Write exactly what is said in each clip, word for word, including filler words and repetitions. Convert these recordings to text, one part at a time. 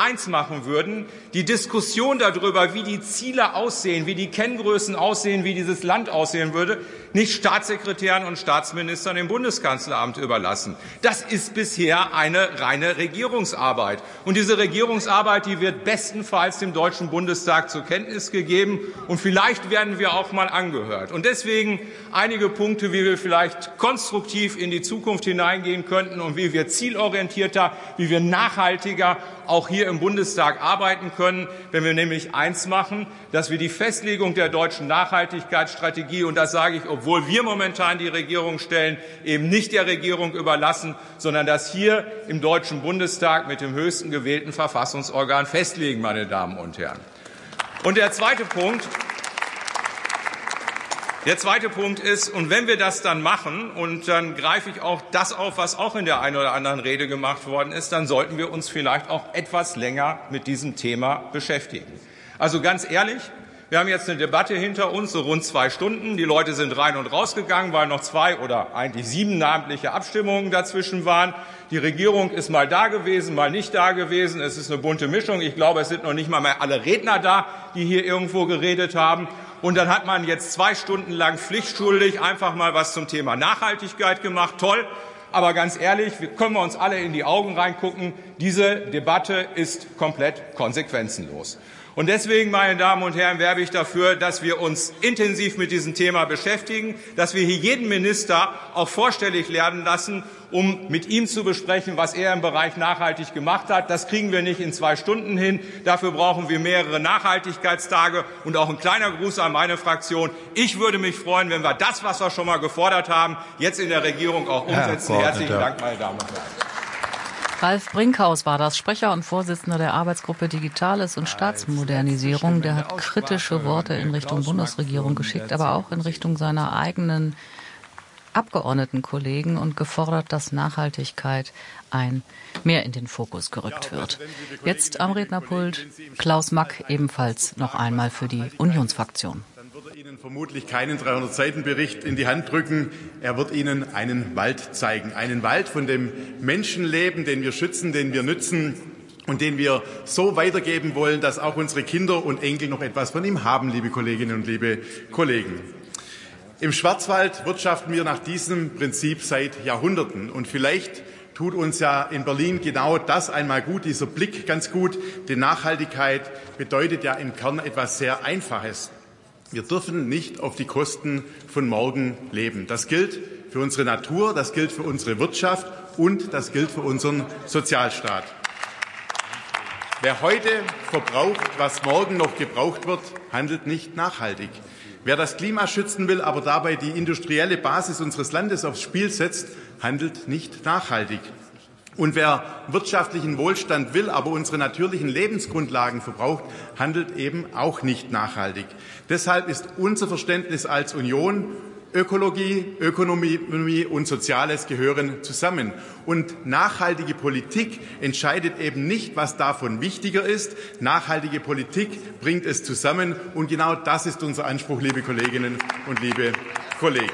eins machen würden, die Diskussion darüber, wie die Ziele aussehen, wie die Kenngrößen aussehen, wie dieses Land aussehen würde, nicht Staatssekretären und Staatsministern im Bundeskanzleramt überlassen. Das ist bisher eine reine Regierungsarbeit. Und diese Regierungsarbeit, die wird bestenfalls dem Deutschen Bundestag zur Kenntnis gegeben. Und vielleicht werden wir auch mal angehört. Und deswegen einige Punkte, wie wir vielleicht konstruktiv in die Zukunft hineingehen könnten und wie wir zielorientierter, wie wir nachhaltiger auch hier im Bundestag arbeiten können, wenn wir nämlich eins machen, dass wir die Festlegung der deutschen Nachhaltigkeitsstrategie, und das sage ich, obwohl wir momentan die Regierung stellen, eben nicht der Regierung überlassen, sondern das hier im Deutschen Bundestag mit dem höchsten gewählten Verfassungsorgan festlegen, meine Damen und Herren. Und der zweite Punkt, Der zweite Punkt ist, und wenn wir das dann machen, und dann greife ich auch das auf, was auch in der einen oder anderen Rede gemacht worden ist, dann sollten wir uns vielleicht auch etwas länger mit diesem Thema beschäftigen. Also ganz ehrlich, wir haben jetzt eine Debatte hinter uns, so rund zwei Stunden. Die Leute sind rein und rausgegangen, weil noch zwei oder eigentlich sieben namentliche Abstimmungen dazwischen waren. Die Regierung ist mal da gewesen, mal nicht da gewesen. Es ist eine bunte Mischung. Ich glaube, es sind noch nicht mal mehr alle Redner da, die hier irgendwo geredet haben. Und dann hat man jetzt zwei Stunden lang pflichtschuldig einfach mal was zum Thema Nachhaltigkeit gemacht. Toll. Aber ganz ehrlich, wir können wir uns alle in die Augen reingucken. Diese Debatte ist komplett konsequenzenlos. Und deswegen, meine Damen und Herren, werbe ich dafür, dass wir uns intensiv mit diesem Thema beschäftigen, dass wir hier jeden Minister auch vorstellig werden lassen, um mit ihm zu besprechen, was er im Bereich nachhaltig gemacht hat. Das kriegen wir nicht in zwei Stunden hin. Dafür brauchen wir mehrere Nachhaltigkeitstage. Und auch ein kleiner Gruß an meine Fraktion. Ich würde mich freuen, wenn wir das, was wir schon mal gefordert haben, jetzt in der Regierung auch umsetzen. Herzlichen Dank, meine Damen und Herren. Ralf Brinkhaus war das, Sprecher und Vorsitzender der Arbeitsgruppe Digitales und Staatsmodernisierung. Der hat kritische Worte in Richtung Bundesregierung geschickt, aber auch in Richtung seiner eigenen Abgeordnetenkollegen und gefordert, dass Nachhaltigkeit ein mehr in den Fokus gerückt wird. Jetzt am Rednerpult Klaus Mack, ebenfalls noch einmal für die Unionsfraktion. Wird Ihnen vermutlich keinen dreihundert Seiten Bericht in die Hand drücken. Er wird Ihnen einen Wald zeigen. Einen Wald von dem Menschenleben, den wir schützen, den wir nützen und den wir so weitergeben wollen, dass auch unsere Kinder und Enkel noch etwas von ihm haben, liebe Kolleginnen und liebe Kollegen. Im Schwarzwald wirtschaften wir nach diesem Prinzip seit Jahrhunderten. Und vielleicht tut uns ja in Berlin genau das einmal gut, dieser Blick ganz gut. Denn Nachhaltigkeit bedeutet ja im Kern etwas sehr Einfaches. Wir dürfen nicht auf die Kosten von morgen leben. Das gilt für unsere Natur, das gilt für unsere Wirtschaft und das gilt für unseren Sozialstaat. Wer heute verbraucht, was morgen noch gebraucht wird, handelt nicht nachhaltig. Wer das Klima schützen will, aber dabei die industrielle Basis unseres Landes aufs Spiel setzt, handelt nicht nachhaltig. Und wer wirtschaftlichen Wohlstand will, aber unsere natürlichen Lebensgrundlagen verbraucht, handelt eben auch nicht nachhaltig. Deshalb ist unser Verständnis als Union, Ökologie, Ökonomie und Soziales gehören zusammen. Und nachhaltige Politik entscheidet eben nicht, was davon wichtiger ist. Nachhaltige Politik bringt es zusammen. Und genau das ist unser Anspruch, liebe Kolleginnen und liebe Kollegen.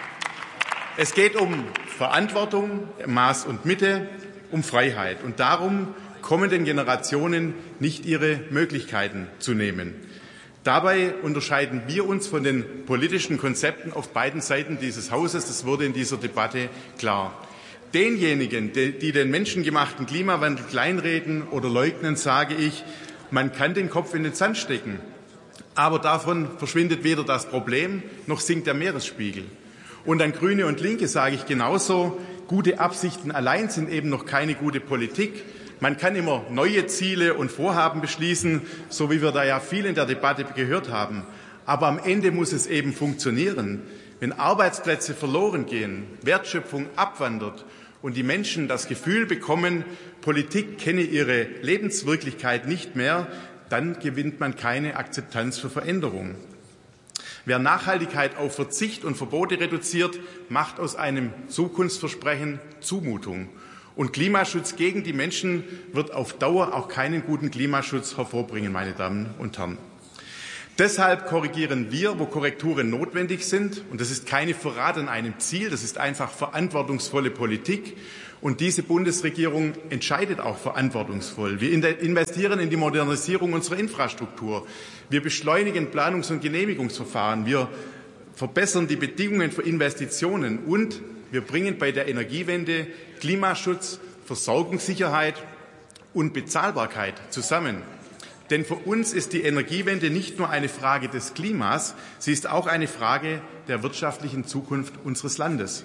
Es geht um Verantwortung, Maß und Mitte, um Freiheit und darum, kommenden Generationen nicht ihre Möglichkeiten zu nehmen. Dabei unterscheiden wir uns von den politischen Konzepten auf beiden Seiten dieses Hauses. Das wurde in dieser Debatte klar. Denjenigen, die den menschengemachten Klimawandel kleinreden oder leugnen, sage ich, man kann den Kopf in den Sand stecken. Aber davon verschwindet weder das Problem, noch sinkt der Meeresspiegel. Und an Grüne und Linke sage ich genauso, gute Absichten allein sind eben noch keine gute Politik. Man kann immer neue Ziele und Vorhaben beschließen, so wie wir da ja viel in der Debatte gehört haben. Aber am Ende muss es eben funktionieren. Wenn Arbeitsplätze verloren gehen, Wertschöpfung abwandert und die Menschen das Gefühl bekommen, Politik kenne ihre Lebenswirklichkeit nicht mehr, dann gewinnt man keine Akzeptanz für Veränderung. Wer Nachhaltigkeit auf Verzicht und Verbote reduziert, macht aus einem Zukunftsversprechen Zumutung. Und Klimaschutz gegen die Menschen wird auf Dauer auch keinen guten Klimaschutz hervorbringen, meine Damen und Herren. Deshalb korrigieren wir, wo Korrekturen notwendig sind. Und das ist keine Verrat an einem Ziel, das ist einfach verantwortungsvolle Politik. Und diese Bundesregierung entscheidet auch verantwortungsvoll. Wir investieren in die Modernisierung unserer Infrastruktur. Wir beschleunigen Planungs- und Genehmigungsverfahren. Wir verbessern die Bedingungen für Investitionen. Und wir bringen bei der Energiewende Klimaschutz, Versorgungssicherheit und Bezahlbarkeit zusammen. Denn für uns ist die Energiewende nicht nur eine Frage des Klimas, sie ist auch eine Frage der wirtschaftlichen Zukunft unseres Landes.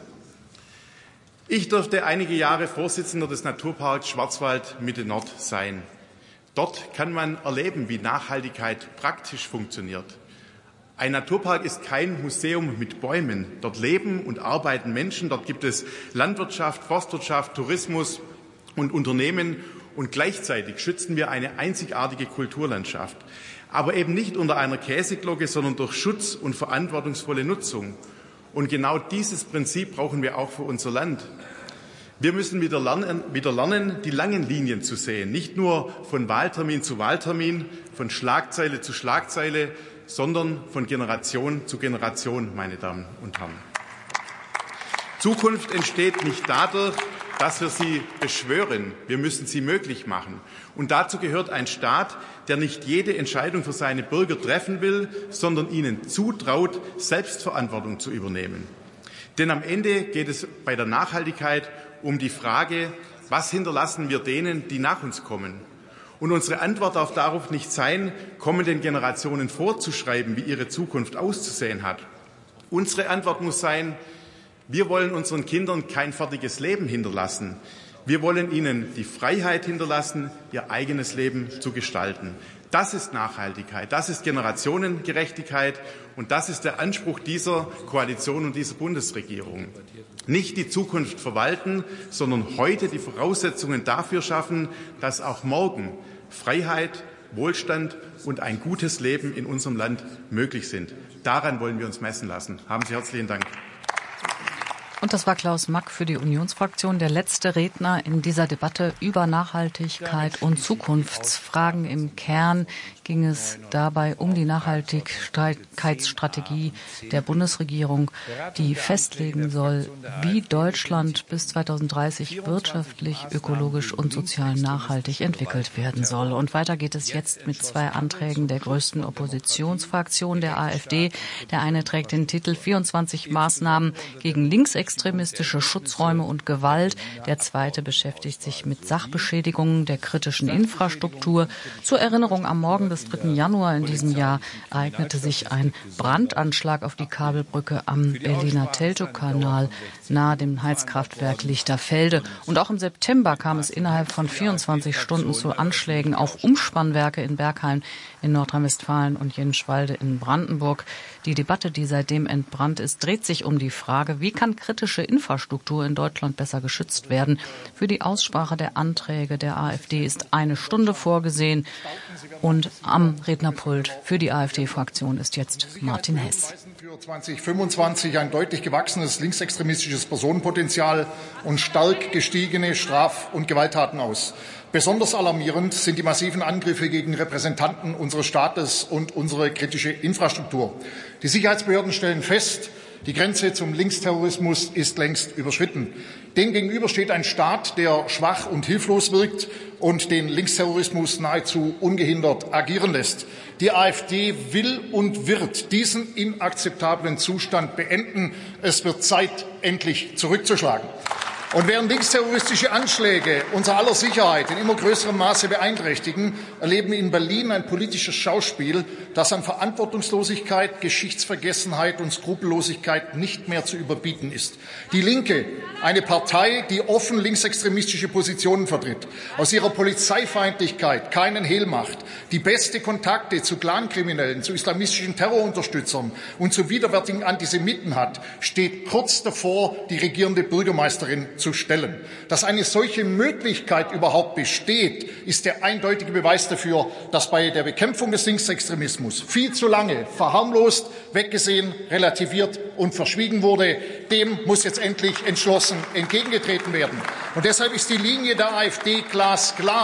Ich durfte einige Jahre Vorsitzender des Naturparks Schwarzwald Mitte Nord sein. Dort kann man erleben, wie Nachhaltigkeit praktisch funktioniert. Ein Naturpark ist kein Museum mit Bäumen. Dort leben und arbeiten Menschen, dort gibt es Landwirtschaft, Forstwirtschaft, Tourismus und Unternehmen. Und gleichzeitig schützen wir eine einzigartige Kulturlandschaft. Aber eben nicht unter einer Käseglocke, sondern durch Schutz und verantwortungsvolle Nutzung. Und genau dieses Prinzip brauchen wir auch für unser Land. Wir müssen wieder lernen, wieder lernen, die langen Linien zu sehen. Nicht nur von Wahltermin zu Wahltermin, von Schlagzeile zu Schlagzeile, sondern von Generation zu Generation, meine Damen und Herren. Zukunft entsteht nicht dadurch, dass wir sie beschwören. Wir müssen sie möglich machen. Und dazu gehört ein Staat, der nicht jede Entscheidung für seine Bürger treffen will, sondern ihnen zutraut, Selbstverantwortung zu übernehmen. Denn am Ende geht es bei der Nachhaltigkeit um die Frage, was hinterlassen wir denen, die nach uns kommen? Und unsere Antwort darf darauf nicht sein, kommenden Generationen vorzuschreiben, wie ihre Zukunft auszusehen hat. Unsere Antwort muss sein, wir wollen unseren Kindern kein fertiges Leben hinterlassen. Wir wollen ihnen die Freiheit hinterlassen, ihr eigenes Leben zu gestalten. Das ist Nachhaltigkeit, das ist Generationengerechtigkeit und das ist der Anspruch dieser Koalition und dieser Bundesregierung. Nicht die Zukunft verwalten, sondern heute die Voraussetzungen dafür schaffen, dass auch morgen Freiheit, Wohlstand und ein gutes Leben in unserem Land möglich sind. Daran wollen wir uns messen lassen. Haben Sie herzlichen Dank. Und das war Klaus Mack für die Unionsfraktion, der letzte Redner in dieser Debatte über Nachhaltigkeit und Zukunftsfragen. Im Kern ging es dabei um die Nachhaltigkeitsstrategie der Bundesregierung, die festlegen soll, wie Deutschland bis zweitausenddreißig wirtschaftlich, ökologisch und sozial nachhaltig entwickelt werden soll. Und weiter geht es jetzt mit zwei Anträgen der größten Oppositionsfraktion, der AfD. Der eine trägt den Titel vierundzwanzig Maßnahmen gegen Linksextremismus. extremistische Schutzräume und Gewalt. Der zweite beschäftigt sich mit Sachbeschädigungen der kritischen Infrastruktur. Zur Erinnerung, am Morgen des dritten Januar in diesem Jahr ereignete sich ein Brandanschlag auf die Kabelbrücke am Berliner Teltowkanal nahe dem Heizkraftwerk Lichterfelde. Und auch im September kam es innerhalb von vierundzwanzig Stunden zu Anschlägen auf Umspannwerke in Bergheim in Nordrhein-Westfalen und Jenschwalde in Brandenburg. Die Debatte, die seitdem entbrannt ist, dreht sich um die Frage, wie kann kritische Infrastruktur in Deutschland besser geschützt werden. Für die Aussprache der Anträge der AfD ist eine Stunde vorgesehen. Und am Rednerpult für die AfD-Fraktion ist jetzt Martin Hess. Für zweitausendfünfundzwanzig ein deutlich gewachsenes linksextremistisches Personenpotenzial und stark gestiegene Straf- und Gewalttaten aus. Besonders alarmierend sind die massiven Angriffe gegen Repräsentanten unseres Staates und unsere kritische Infrastruktur. Die Sicherheitsbehörden stellen fest, die Grenze zum Linksterrorismus ist längst überschritten. Demgegenüber steht ein Staat, der schwach und hilflos wirkt und den Linksterrorismus nahezu ungehindert agieren lässt. Die AfD will und wird diesen inakzeptablen Zustand beenden. Es wird Zeit, endlich zurückzuschlagen. Und während linksterroristische Anschläge unser aller Sicherheit in immer größerem Maße beeinträchtigen, erleben wir in Berlin ein politisches Schauspiel, das an Verantwortungslosigkeit, Geschichtsvergessenheit und Skrupellosigkeit nicht mehr zu überbieten ist. Die Linke, eine Partei, die offen linksextremistische Positionen vertritt, aus ihrer Polizeifeindlichkeit keinen Hehl macht, die beste Kontakte zu Clankriminellen, zu islamistischen Terrorunterstützern und zu widerwärtigen Antisemiten hat, steht kurz davor, die regierende Bürgermeisterin zu stellen. Dass eine solche Möglichkeit überhaupt besteht, ist der eindeutige Beweis dafür, dass bei der Bekämpfung des Linksextremismus viel zu lange verharmlost, weggesehen, relativiert und verschwiegen wurde. Dem muss jetzt endlich entschlossen entgegengetreten werden. Und deshalb ist die Linie der AfD glasklar.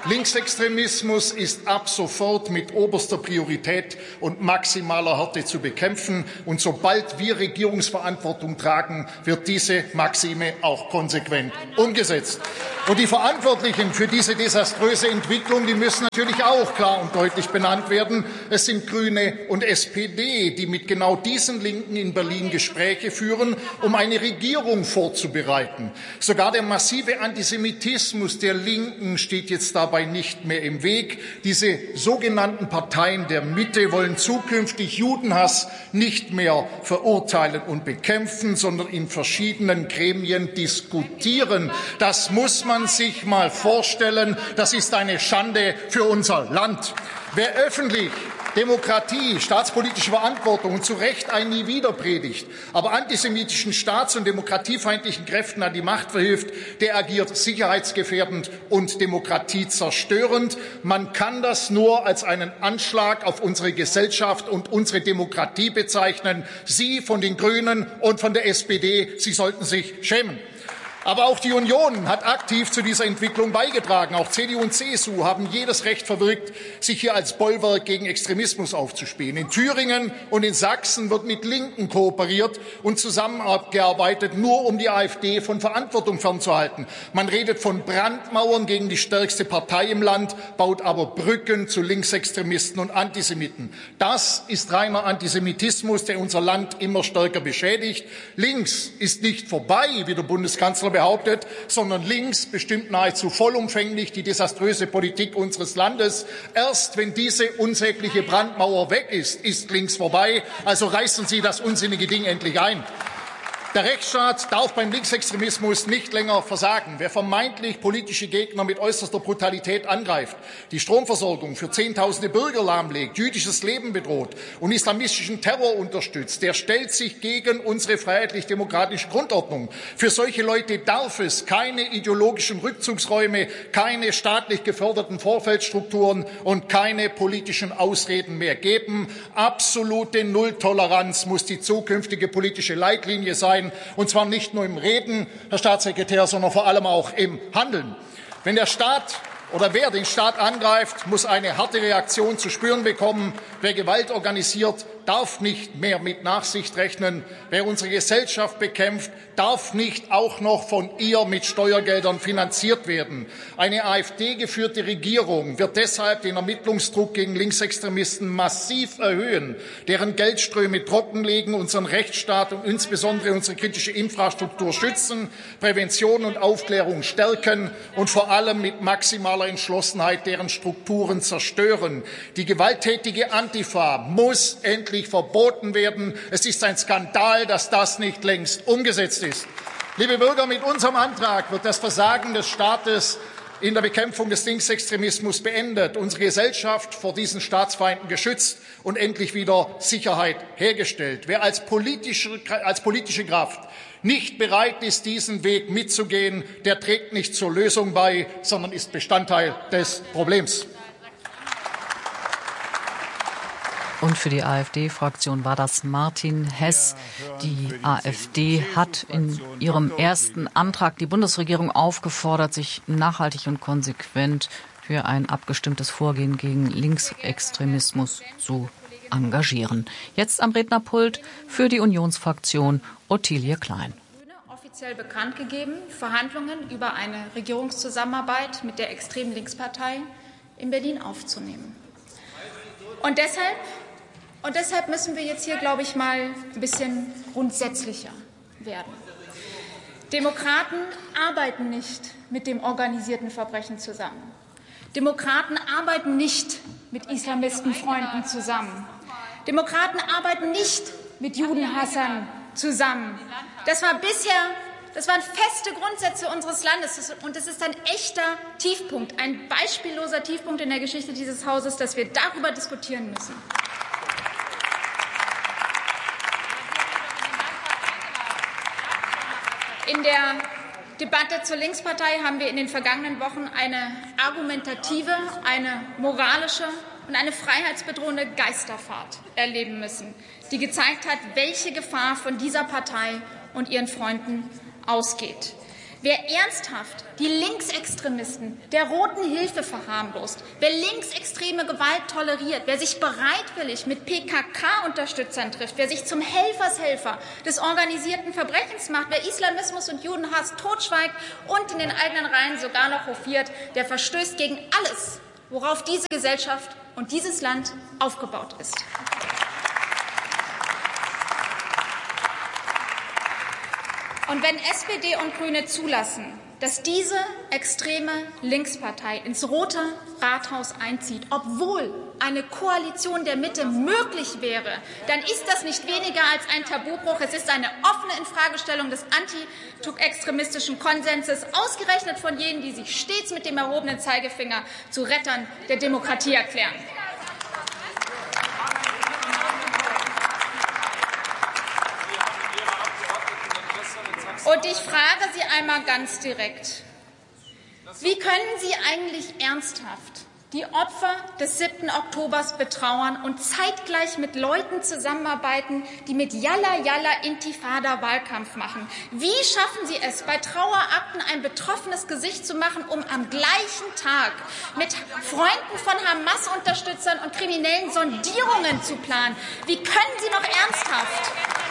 Linksextremismus ist ab sofort mit oberster Priorität und maximaler Härte zu bekämpfen. Und sobald wir Regierungsverantwortung tragen, wird diese Maxime auch konsequent umgesetzt. Und die Verantwortlichen für diese desaströse Entwicklung, die müssen natürlich auch klar und deutlich benannt werden. Es sind Grüne und S P D, die mit genau diesen Linken in Berlin Gespräche führen, um eine Regierung vorzubereiten. Sogar der massive Antisemitismus der Linken steht jetzt dabei nicht mehr im Weg. Diese sogenannten Parteien der Mitte wollen zukünftig Judenhass nicht mehr verurteilen und bekämpfen, sondern in verschiedenen Gremien diskutieren. Das muss man sich mal vorstellen. Das ist eine Schande für unser Land. Wer öffentlich Demokratie, staatspolitische Verantwortung und zu Recht ein Nie wieder predigt, aber antisemitischen, staats- und demokratiefeindlichen Kräften an die Macht verhilft, der agiert sicherheitsgefährdend und demokratiezerstörend. Man kann das nur als einen Anschlag auf unsere Gesellschaft und unsere Demokratie bezeichnen. Sie von den Grünen und von der S P D, Sie sollten sich schämen. Aber auch die Union hat aktiv zu dieser Entwicklung beigetragen. Auch C D U und C S U haben jedes Recht verwirkt, sich hier als Bollwerk gegen Extremismus aufzuspielen. In Thüringen und in Sachsen wird mit Linken kooperiert und zusammengearbeitet, nur um die AfD von Verantwortung fernzuhalten. Man redet von Brandmauern gegen die stärkste Partei im Land, baut aber Brücken zu Linksextremisten und Antisemiten. Das ist reiner Antisemitismus, der unser Land immer stärker beschädigt. Links ist nicht vorbei, wie der Bundeskanzler behauptet, sondern links bestimmt nahezu vollumfänglich die desaströse Politik unseres Landes. Erst wenn diese unsägliche Brandmauer weg ist, ist links vorbei. Also reißen Sie das unsinnige Ding endlich ein. Der Rechtsstaat darf beim Linksextremismus nicht länger versagen. Wer vermeintlich politische Gegner mit äußerster Brutalität angreift, die Stromversorgung für Zehntausende Bürger lahmlegt, jüdisches Leben bedroht und islamistischen Terror unterstützt, der stellt sich gegen unsere freiheitlich-demokratische Grundordnung. Für solche Leute darf es keine ideologischen Rückzugsräume, keine staatlich geförderten Vorfeldstrukturen und keine politischen Ausreden mehr geben. Absolute Nulltoleranz muss die zukünftige politische Leitlinie sein. Und zwar nicht nur im Reden, Herr Staatssekretär, sondern vor allem auch im Handeln. Wenn der Staat oder wer den Staat angreift, muss eine harte Reaktion zu spüren bekommen. Wer Gewalt organisiert, darf nicht mehr mit Nachsicht rechnen. Wer unsere Gesellschaft bekämpft, darf nicht auch noch von ihr mit Steuergeldern finanziert werden. Eine AfD-geführte Regierung wird deshalb den Ermittlungsdruck gegen Linksextremisten massiv erhöhen, deren Geldströme trockenlegen, unseren Rechtsstaat und insbesondere unsere kritische Infrastruktur schützen, Prävention und Aufklärung stärken und vor allem mit maximaler Entschlossenheit deren Strukturen zerstören. Die gewalttätige Antifa muss endlich verboten werden. Es ist ein Skandal, dass das nicht längst umgesetzt ist. Liebe Bürger, mit unserem Antrag wird das Versagen des Staates in der Bekämpfung des Linksextremismus beendet, unsere Gesellschaft vor diesen Staatsfeinden geschützt und endlich wieder Sicherheit hergestellt. Wer als politische, als politische Kraft nicht bereit ist, diesen Weg mitzugehen, der trägt nicht zur Lösung bei, sondern ist Bestandteil des Problems. Und für die AfD-Fraktion war das Martin Hess. Die AfD hat in ihrem ersten Antrag die Bundesregierung aufgefordert, sich nachhaltig und konsequent für ein abgestimmtes Vorgehen gegen Linksextremismus zu engagieren. Jetzt am Rednerpult für die Unionsfraktion Ottilie Klein. Offiziell bekannt gegeben, Verhandlungen über eine Regierungszusammenarbeit mit der extremen Linkspartei in Berlin aufzunehmen. Und deshalb Und deshalb müssen wir jetzt hier, glaube ich, mal ein bisschen grundsätzlicher werden. Demokraten arbeiten nicht mit dem organisierten Verbrechen zusammen. Demokraten arbeiten nicht mit Islamistenfreunden zusammen. Demokraten arbeiten nicht mit Judenhassern zusammen. Das war bisher, das waren feste Grundsätze unseres Landes. Und es ist ein echter Tiefpunkt, ein beispielloser Tiefpunkt in der Geschichte dieses Hauses, dass wir darüber diskutieren müssen. In der Debatte zur Linkspartei haben wir in den vergangenen Wochen eine argumentative, eine moralische und eine freiheitsbedrohende Geisterfahrt erleben müssen, die gezeigt hat, welche Gefahr von dieser Partei und ihren Freunden ausgeht. Wer ernsthaft die Linksextremisten der Roten Hilfe verharmlost, wer linksextreme Gewalt toleriert, wer sich bereitwillig mit P K K-Unterstützern trifft, wer sich zum Helfershelfer des organisierten Verbrechens macht, wer Islamismus und Judenhass totschweigt und in den eigenen Reihen sogar noch hofiert, der verstößt gegen alles, worauf diese Gesellschaft und dieses Land aufgebaut ist. Und wenn S P D und Grüne zulassen, dass diese extreme Linkspartei ins Rote Rathaus einzieht, obwohl eine Koalition der Mitte möglich wäre, dann ist das nicht weniger als ein Tabubruch. Es ist eine offene Infragestellung des anti-extremistischen Konsenses, ausgerechnet von jenen, die sich stets mit dem erhobenen Zeigefinger zu Rettern der Demokratie erklären. Und ich frage Sie einmal ganz direkt, wie können Sie eigentlich ernsthaft die Opfer des siebten Oktobers betrauern und zeitgleich mit Leuten zusammenarbeiten, die mit Yalla Yalla Intifada Wahlkampf machen? Wie schaffen Sie es, bei Trauerakten ein betroffenes Gesicht zu machen, um am gleichen Tag mit Freunden von Hamas-Unterstützern und Kriminellen Sondierungen zu planen? Wie können Sie noch ernsthaft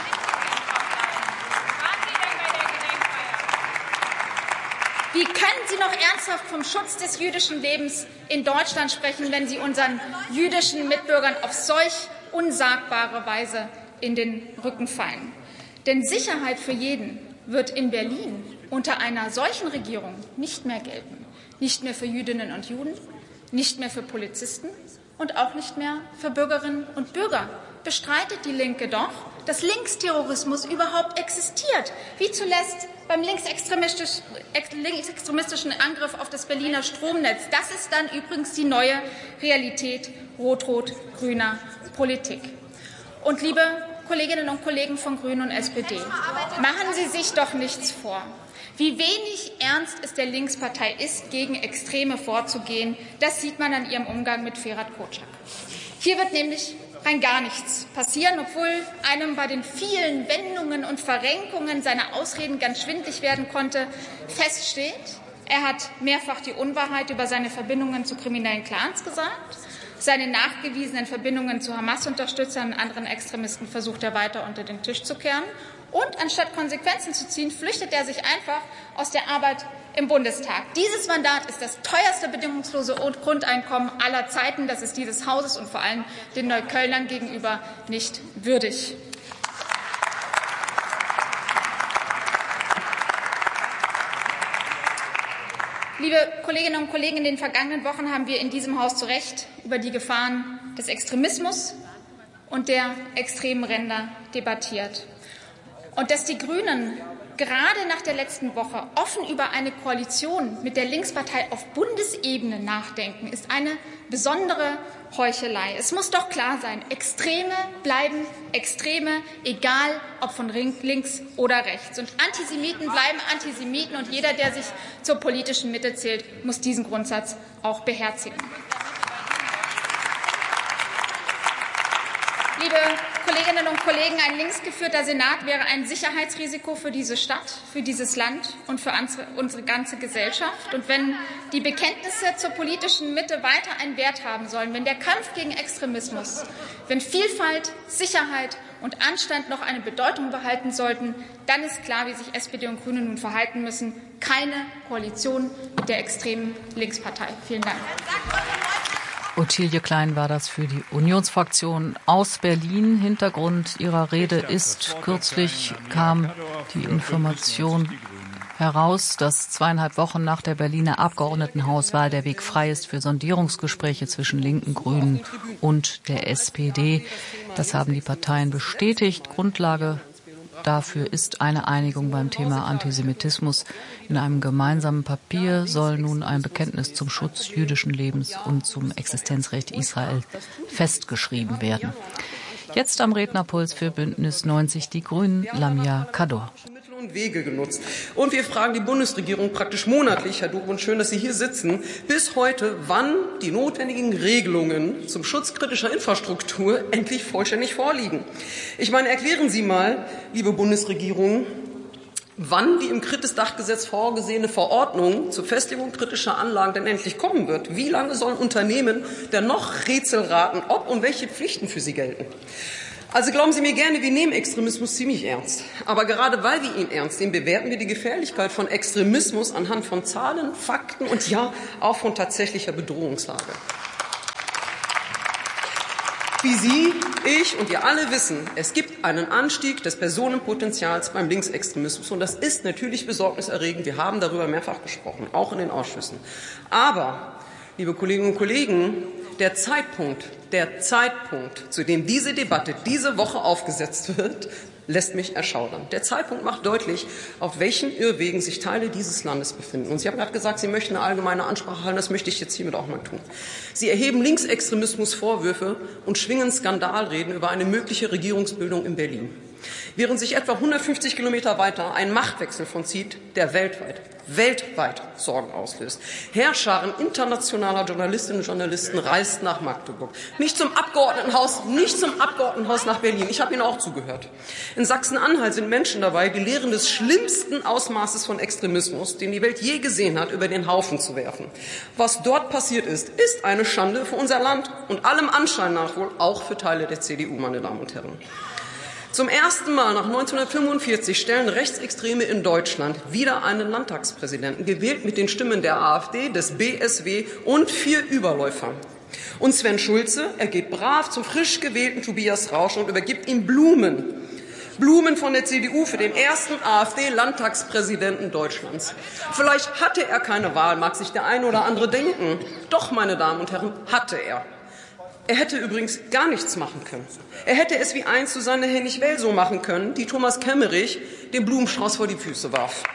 Wie können Sie noch ernsthaft vom Schutz des jüdischen Lebens in Deutschland sprechen, wenn Sie unseren jüdischen Mitbürgern auf solch unsagbare Weise in den Rücken fallen? Denn Sicherheit für jeden wird in Berlin unter einer solchen Regierung nicht mehr gelten. Nicht mehr für Jüdinnen und Juden, nicht mehr für Polizisten und auch nicht mehr für Bürgerinnen und Bürger. Bestreitet die Linke doch, dass Linksterrorismus überhaupt existiert, wie zuletzt beim linksextremistischen Angriff auf das Berliner Stromnetz. Das ist dann übrigens die neue Realität rot-rot-grüner Politik. Und liebe Kolleginnen und Kollegen von Grünen und S P D, machen Sie sich doch nichts vor. Wie wenig ernst es der Linkspartei ist, gegen Extreme vorzugehen, das sieht man an ihrem Umgang mit Ferhat Kocak. Hier wird nämlich rein gar nichts passieren, obwohl einem bei den vielen Wendungen und Verrenkungen seiner Ausreden ganz schwindlig werden konnte. Fest steht, er hat mehrfach die Unwahrheit über seine Verbindungen zu kriminellen Clans gesagt. Seine nachgewiesenen Verbindungen zu Hamas-Unterstützern und anderen Extremisten versucht er weiter unter den Tisch zu kehren. Und anstatt Konsequenzen zu ziehen, flüchtet er sich einfach aus der Arbeit im Bundestag. Dieses Mandat ist das teuerste bedingungslose Grundeinkommen aller Zeiten. Das ist dieses Hauses und vor allem den Neuköllnern gegenüber nicht würdig. Liebe Kolleginnen und Kollegen, in den vergangenen Wochen haben wir in diesem Haus zu Recht über die Gefahren des Extremismus und der extremen Ränder debattiert. Und dass die Grünen gerade nach der letzten Woche offen über eine Koalition mit der Linkspartei auf Bundesebene nachdenken, ist eine besondere Heuchelei. Es muss doch klar sein, Extreme bleiben Extreme, egal ob von links oder rechts. Und Antisemiten bleiben Antisemiten, und jeder, der sich zur politischen Mitte zählt, muss diesen Grundsatz auch beherzigen. Liebe Kolleginnen und Kollegen, ein linksgeführter Senat wäre ein Sicherheitsrisiko für diese Stadt, für dieses Land und für unsere ganze Gesellschaft. Und wenn die Bekenntnisse zur politischen Mitte weiter einen Wert haben sollen, wenn der Kampf gegen Extremismus, wenn Vielfalt, Sicherheit und Anstand noch eine Bedeutung behalten sollten, dann ist klar, wie sich S P D und Grüne nun verhalten müssen. Keine Koalition mit der extremen Linkspartei. Vielen Dank. Ottilie Klein war das für die Unionsfraktion aus Berlin. Hintergrund ihrer Rede ist, kürzlich kam die Information heraus, dass zweieinhalb Wochen nach der Berliner Abgeordnetenhauswahl der Weg frei ist für Sondierungsgespräche zwischen Linken, Grünen und der S P D. Das haben die Parteien bestätigt. Grundlage dafür ist eine Einigung beim Thema Antisemitismus. In einem gemeinsamen Papier soll nun ein Bekenntnis zum Schutz jüdischen Lebens und zum Existenzrecht Israel festgeschrieben werden. Jetzt am Rednerpuls für Bündnis neunzig Die Grünen, Lamia Kador. Wege genutzt. Und wir fragen die Bundesregierung praktisch monatlich, Herr Dobrindt, schön, dass Sie hier sitzen, bis heute, wann die notwendigen Regelungen zum Schutz kritischer Infrastruktur endlich vollständig vorliegen. Ich meine, erklären Sie mal, liebe Bundesregierung, wann die im Kritis-Dachgesetz vorgesehene Verordnung zur Festlegung kritischer Anlagen denn endlich kommen wird. Wie lange sollen Unternehmen denn noch Rätsel raten, ob und welche Pflichten für sie gelten? Also glauben Sie mir gerne, wir nehmen Extremismus ziemlich ernst. Aber gerade weil wir ihn ernst nehmen, bewerten wir die Gefährlichkeit von Extremismus anhand von Zahlen, Fakten und ja, auch von tatsächlicher Bedrohungslage. Wie Sie, ich und ihr alle wissen, es gibt einen Anstieg des Personenpotenzials beim Linksextremismus. Und das ist natürlich besorgniserregend. Wir haben darüber mehrfach gesprochen, auch in den Ausschüssen. Aber, liebe Kolleginnen und Kollegen, der Zeitpunkt, der Zeitpunkt, zu dem diese Debatte diese Woche aufgesetzt wird, lässt mich erschaudern. Der Zeitpunkt macht deutlich, auf welchen Irrwegen sich Teile dieses Landes befinden. Und Sie haben gerade gesagt, Sie möchten eine allgemeine Ansprache halten. Das möchte ich jetzt hiermit auch mal tun. Sie erheben Linksextremismusvorwürfe und schwingen Skandalreden über eine mögliche Regierungsbildung in Berlin. Während sich etwa hundertfünfzig Kilometer weiter ein Machtwechsel vollzieht, der weltweit, weltweit Sorgen auslöst. Heerscharen internationaler Journalistinnen und Journalisten reist nach Magdeburg. Nicht zum Abgeordnetenhaus, nicht zum Abgeordnetenhaus nach Berlin. Ich habe Ihnen auch zugehört. In Sachsen-Anhalt sind Menschen dabei, die Lehren des schlimmsten Ausmaßes von Extremismus, den die Welt je gesehen hat, über den Haufen zu werfen. Was dort passiert ist, ist eine Schande für unser Land und allem Anschein nach wohl auch für Teile der C D U, meine Damen und Herren. Zum ersten Mal nach neunzehnhundertfünfundvierzig stellen Rechtsextreme in Deutschland wieder einen Landtagspräsidenten, gewählt mit den Stimmen der AfD, des B S W und vier Überläufern. Und Sven Schulze, er geht brav zum frisch gewählten Tobias Rausch und übergibt ihm Blumen. Blumen von der C D U für den ersten AfD-Landtagspräsidenten Deutschlands. Vielleicht hatte er keine Wahl, mag sich der eine oder andere denken. Doch, meine Damen und Herren, hatte er. Er hätte übrigens gar nichts machen können. Er hätte es wie einst Susanne Hennig-Well so machen können, die Thomas Kemmerich den Blumenstrauß vor die Füße warf.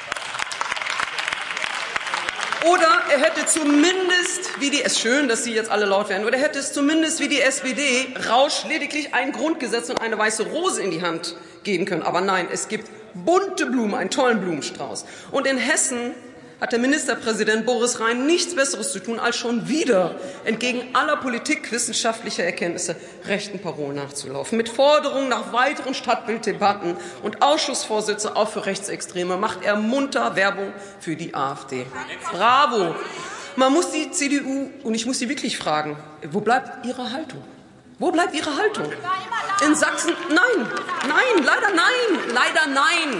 Oder er hätte zumindest, wie die, es ist schön, dass Sie jetzt alle laut werden, oder er hätte es zumindest wie die S P D Rausch lediglich ein Grundgesetz und eine weiße Rose in die Hand geben können. Aber nein, es gibt bunte Blumen, einen tollen Blumenstrauß. Und in Hessen hat der Ministerpräsident Boris Rhein nichts Besseres zu tun, als schon wieder entgegen aller politikwissenschaftlicher Erkenntnisse rechten Parolen nachzulaufen. Mit Forderungen nach weiteren Stadtbilddebatten und Ausschussvorsitze auch für Rechtsextreme macht er munter Werbung für die AfD. Bravo! Man muss die C D U, und ich muss Sie wirklich fragen, wo bleibt Ihre Haltung? Wo bleibt Ihre Haltung? In Sachsen? Nein, nein, leider nein, leider nein.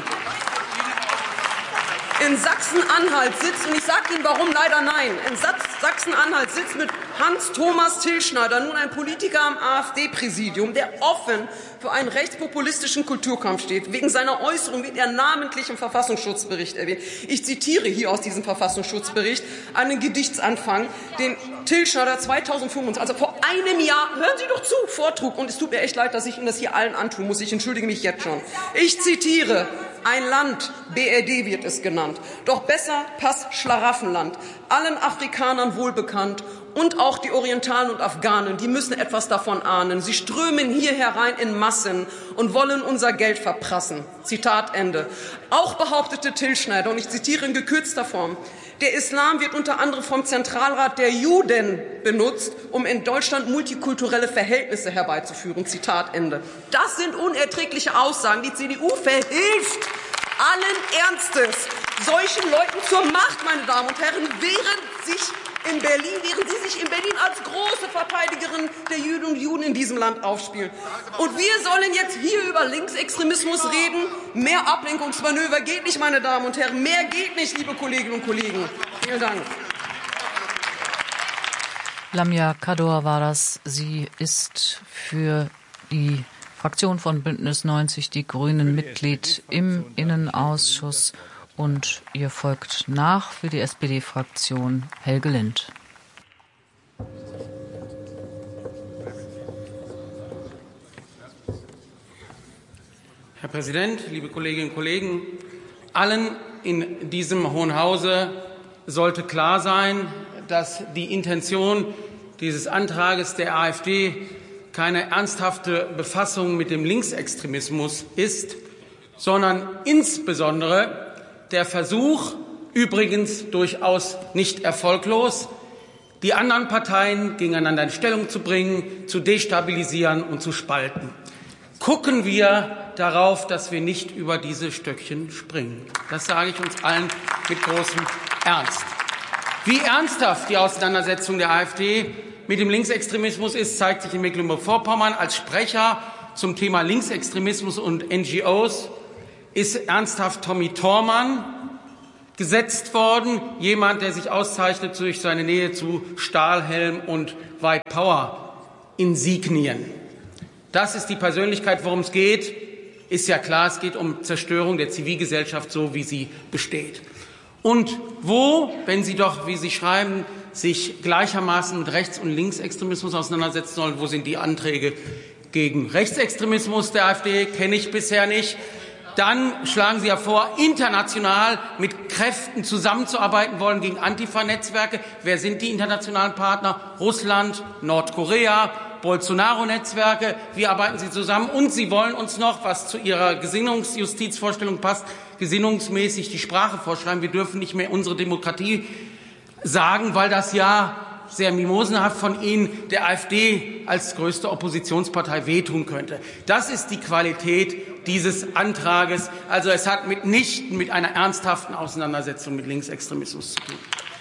In Sachsen-Anhalt sitzt, und ich sage Ihnen warum leider nein, in Sachsen-Anhalt sitzt mit Hans-Thomas Tilschneider nun ein Politiker am AfD-Präsidium, der offen für einen rechtspopulistischen Kulturkampf steht. Wegen seiner Äußerung wird er namentlich im Verfassungsschutzbericht erwähnt. Ich zitiere hier aus diesem Verfassungsschutzbericht einen Gedichtsanfang, den Tilschneider zweitausendfünfundzwanzig, also vor einem Jahr, hören Sie doch zu, vortrug. Und es tut mir echt leid, dass ich Ihnen das hier allen antun muss. Ich entschuldige mich jetzt schon. Ich zitiere: Ein Land, B R D wird es genannt, doch besser passt Schlaraffenland, allen Afrikanern wohlbekannt und auch die Orientalen und Afghanen, die müssen etwas davon ahnen. Sie strömen hier herein in Massen und wollen unser Geld verprassen. Zitat Ende. Auch behauptete Tilschneider, und ich zitiere in gekürzter Form: Der Islam wird unter anderem vom Zentralrat der Juden benutzt, um in Deutschland multikulturelle Verhältnisse herbeizuführen. Zitat Ende. Das sind unerträgliche Aussagen. Die C D U verhilft allen Ernstes solchen Leuten zur Macht, meine Damen und Herren, während sich in Berlin, während Sie sich in Berlin als große Verteidigerin der Juden und Juden in diesem Land aufspielen. Und wir sollen jetzt hier über Linksextremismus reden. Mehr Ablenkungsmanöver geht nicht, meine Damen und Herren. Mehr geht nicht, liebe Kolleginnen und Kollegen. Vielen Dank. Lamia Kador war das. Sie ist für die Fraktion von Bündnis neunzig Die Grünen Mitglied im Innenausschuss. Und ihr folgt nach für die S P D-Fraktion Helge Lind. Herr Präsident, liebe Kolleginnen und Kollegen! Allen in diesem Hohen Hause sollte klar sein, dass die Intention dieses Antrages der AfD keine ernsthafte Befassung mit dem Linksextremismus ist, sondern insbesondere der Versuch, übrigens durchaus nicht erfolglos, die anderen Parteien gegeneinander in Stellung zu bringen, zu destabilisieren und zu spalten. gucken wir darauf, dass wir nicht über diese Stöckchen springen. Das sage ich uns allen mit großem Ernst. Wie ernsthaft die Auseinandersetzung der AfD mit dem Linksextremismus ist, zeigt sich in Mecklenburg-Vorpommern. Als Sprecher zum Thema Linksextremismus und N G Os ist ernsthaft Tommy Thormann gesetzt worden, jemand, der sich auszeichnet durch seine Nähe zu Stahlhelm und White Power Insignien. Das ist die Persönlichkeit, worum es geht. Ist ja klar, es geht um Zerstörung der Zivilgesellschaft, so wie sie besteht. Und wo, wenn Sie doch, wie Sie schreiben, sich gleichermaßen mit Rechts- und Linksextremismus auseinandersetzen sollen, wo sind die Anträge gegen Rechtsextremismus der AfD? Kenne ich bisher nicht. Dann schlagen Sie ja vor, international mit Kräften zusammenzuarbeiten wollen gegen Antifa-Netzwerke. Wer sind die internationalen Partner? Russland, Nordkorea, Bolsonaro-Netzwerke. Wie arbeiten Sie zusammen? Und Sie wollen uns noch, was zu Ihrer Gesinnungsjustizvorstellung passt, gesinnungsmäßig die Sprache vorschreiben. Wir dürfen nicht mehr unsere Demokratie sagen, weil das ja sehr mimosenhaft von Ihnen der AfD als größte Oppositionspartei wehtun könnte. Das ist die Qualität dieses Antrages. Also es hat mitnichten mit einer ernsthaften Auseinandersetzung mit Linksextremismus zu tun.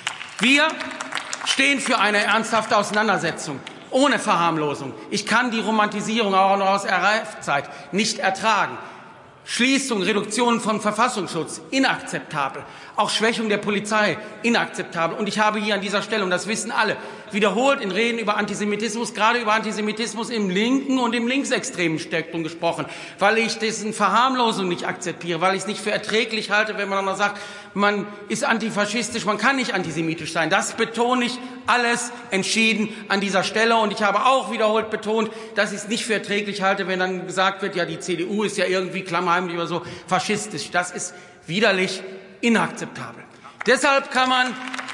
Wir stehen für eine ernsthafte Auseinandersetzung ohne Verharmlosung. Ich kann die Romantisierung auch noch aus R A F-Zeit nicht ertragen. Schließung, Reduktion von Verfassungsschutz, inakzeptabel. Auch Schwächung der Polizei, inakzeptabel. Und ich habe hier an dieser Stelle, und das wissen alle, wiederholt in Reden über Antisemitismus, gerade über Antisemitismus im linken und im linksextremen Spektrum gesprochen, weil ich dessen Verharmlosung nicht akzeptiere, weil ich es nicht für erträglich halte, wenn man dann sagt, man ist antifaschistisch, man kann nicht antisemitisch sein. Das betone ich alles entschieden an dieser Stelle. Und ich habe auch wiederholt betont, dass ich es nicht für erträglich halte, wenn dann gesagt wird, ja, die C D U ist ja irgendwie klammheimlich oder so faschistisch. Das ist widerlich inakzeptabel. Deshalb kann man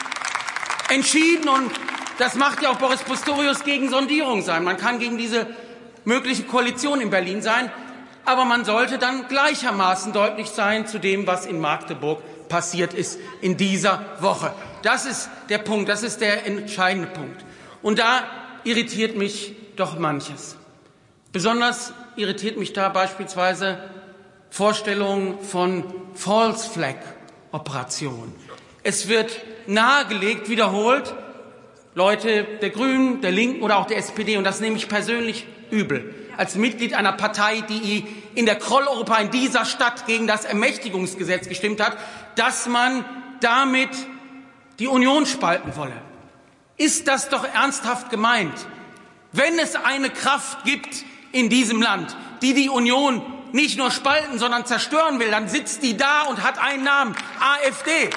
entschieden, und das macht ja auch Boris Pistorius, gegen Sondierung sein. Man kann gegen diese mögliche Koalition in Berlin sein, aber man sollte dann gleichermaßen deutlich sein zu dem, was in Magdeburg passiert ist in dieser Woche. Das ist der Punkt, das ist der entscheidende Punkt. Und da irritiert mich doch manches. Besonders irritiert mich da beispielsweise Vorstellungen von False Flag Operationen. Es wird nahegelegt, wiederholt, Leute der Grünen, der Linken oder auch der S P D, und das nehme ich persönlich übel, als Mitglied einer Partei, die in der Kroll-Europa in dieser Stadt gegen das Ermächtigungsgesetz gestimmt hat, dass man damit die Union spalten wolle. Ist das doch ernsthaft gemeint? Wenn es eine Kraft gibt in diesem Land, die die Union nicht nur spalten, sondern zerstören will, dann sitzt die da und hat einen Namen, AfD.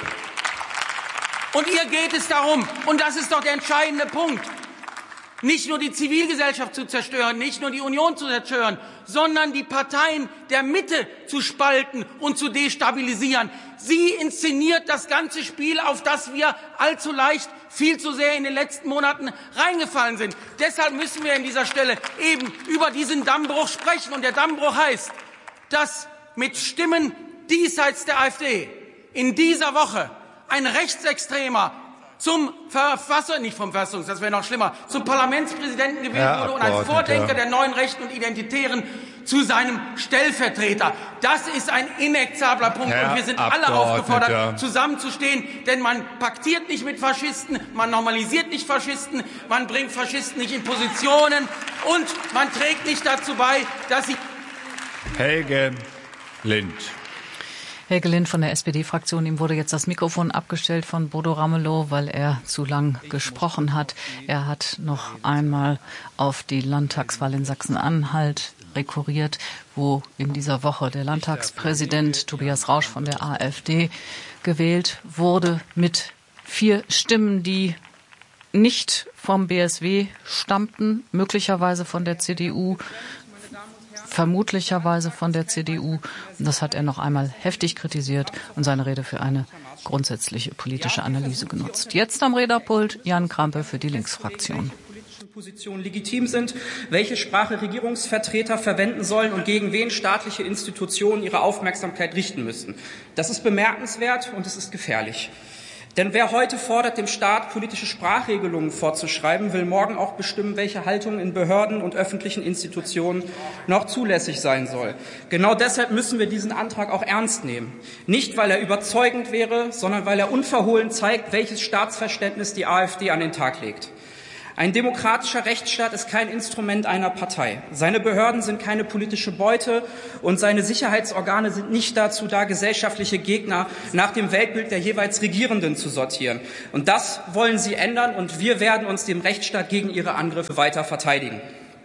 Und ihr geht es darum, und das ist doch der entscheidende Punkt, nicht nur die Zivilgesellschaft zu zerstören, nicht nur die Union zu zerstören, sondern die Parteien der Mitte zu spalten und zu destabilisieren. Sie inszeniert das ganze Spiel, auf das wir allzu leicht viel zu sehr in den letzten Monaten reingefallen sind. Deshalb müssen wir an dieser Stelle eben über diesen Dammbruch sprechen. Und der Dammbruch heißt, dass mit Stimmen diesseits der AfD in dieser Woche ein Rechtsextremer zum Verfassung, nicht vom Verfassungs, das wäre noch schlimmer, zum Parlamentspräsidenten gewählt Herr wurde und ein Vordenker der neuen Rechten und Identitären zu seinem Stellvertreter. Das ist ein inakzeptabler Punkt. Herr und wir sind alle aufgefordert, zusammenzustehen, denn man paktiert nicht mit Faschisten, man normalisiert nicht Faschisten, man bringt Faschisten nicht in Positionen und man trägt nicht dazu bei, dass sie... Helge Lind. Helge Lind von der S P D-Fraktion. Ihm wurde jetzt das Mikrofon abgestellt von Bodo Ramelow, weil er zu lang gesprochen hat. Er hat noch einmal auf die Landtagswahl in Sachsen-Anhalt rekurriert, wo in dieser Woche der Landtagspräsident Tobias Rausch von der AfD gewählt wurde mit vier Stimmen, die nicht vom B S W stammten, möglicherweise von der C D U, vermutlicherweise von der C D U. Und das hat er noch einmal heftig kritisiert und seine Rede für eine grundsätzliche politische Analyse genutzt. Jetzt am Rednerpult Jan Krampe für die Linksfraktion. Positionen legitim sind, welche Sprache Regierungsvertreter verwenden sollen und gegen wen staatliche Institutionen ihre Aufmerksamkeit richten müssen. Das ist bemerkenswert und es ist gefährlich. Denn wer heute fordert, dem Staat politische Sprachregelungen vorzuschreiben, will morgen auch bestimmen, welche Haltung in Behörden und öffentlichen Institutionen noch zulässig sein soll. Genau deshalb müssen wir diesen Antrag auch ernst nehmen. Nicht, weil er überzeugend wäre, sondern weil er unverhohlen zeigt, welches Staatsverständnis die AfD an den Tag legt. Ein demokratischer Rechtsstaat ist kein Instrument einer Partei. Seine Behörden sind keine politische Beute und seine Sicherheitsorgane sind nicht dazu da, gesellschaftliche Gegner nach dem Weltbild der jeweils Regierenden zu sortieren. Und das wollen Sie ändern, und wir werden uns dem Rechtsstaat gegen Ihre Angriffe weiter verteidigen.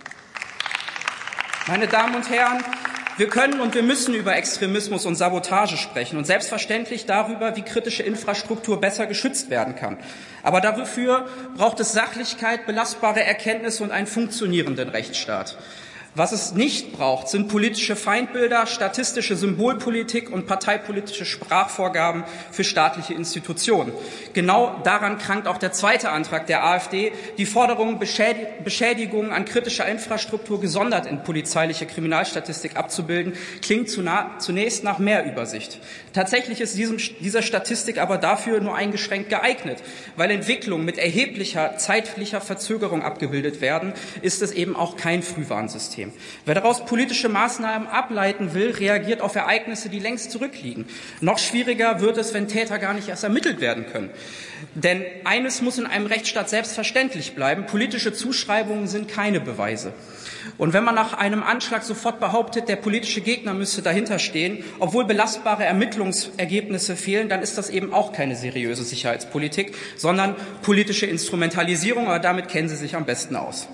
Meine Damen und Herren, wir können und wir müssen über Extremismus und Sabotage sprechen und selbstverständlich darüber, wie kritische Infrastruktur besser geschützt werden kann. Aber dafür braucht es Sachlichkeit, belastbare Erkenntnisse und einen funktionierenden Rechtsstaat. Was es nicht braucht, sind politische Feindbilder, statistische Symbolpolitik und parteipolitische Sprachvorgaben für staatliche Institutionen. Genau daran krankt auch der zweite Antrag der AfD, die Forderung, Beschädigungen an kritischer Infrastruktur gesondert in polizeiliche Kriminalstatistik abzubilden, klingt zunächst nach mehr Übersicht. Tatsächlich ist diesem, diese Statistik aber dafür nur eingeschränkt geeignet. Weil Entwicklungen mit erheblicher zeitlicher Verzögerung abgebildet werden, ist es eben auch kein Frühwarnsystem. Wer daraus politische Maßnahmen ableiten will, reagiert auf Ereignisse, die längst zurückliegen. Noch schwieriger wird es, wenn Täter gar nicht erst ermittelt werden können. Denn eines muss in einem Rechtsstaat selbstverständlich bleiben: politische Zuschreibungen sind keine Beweise. Und wenn man nach einem Anschlag sofort behauptet, der politische Gegner müsse dahinter stehen, obwohl belastbare Ermittlungsergebnisse fehlen, dann ist das eben auch keine seriöse Sicherheitspolitik, sondern politische Instrumentalisierung. Aber damit kennen Sie sich am besten aus.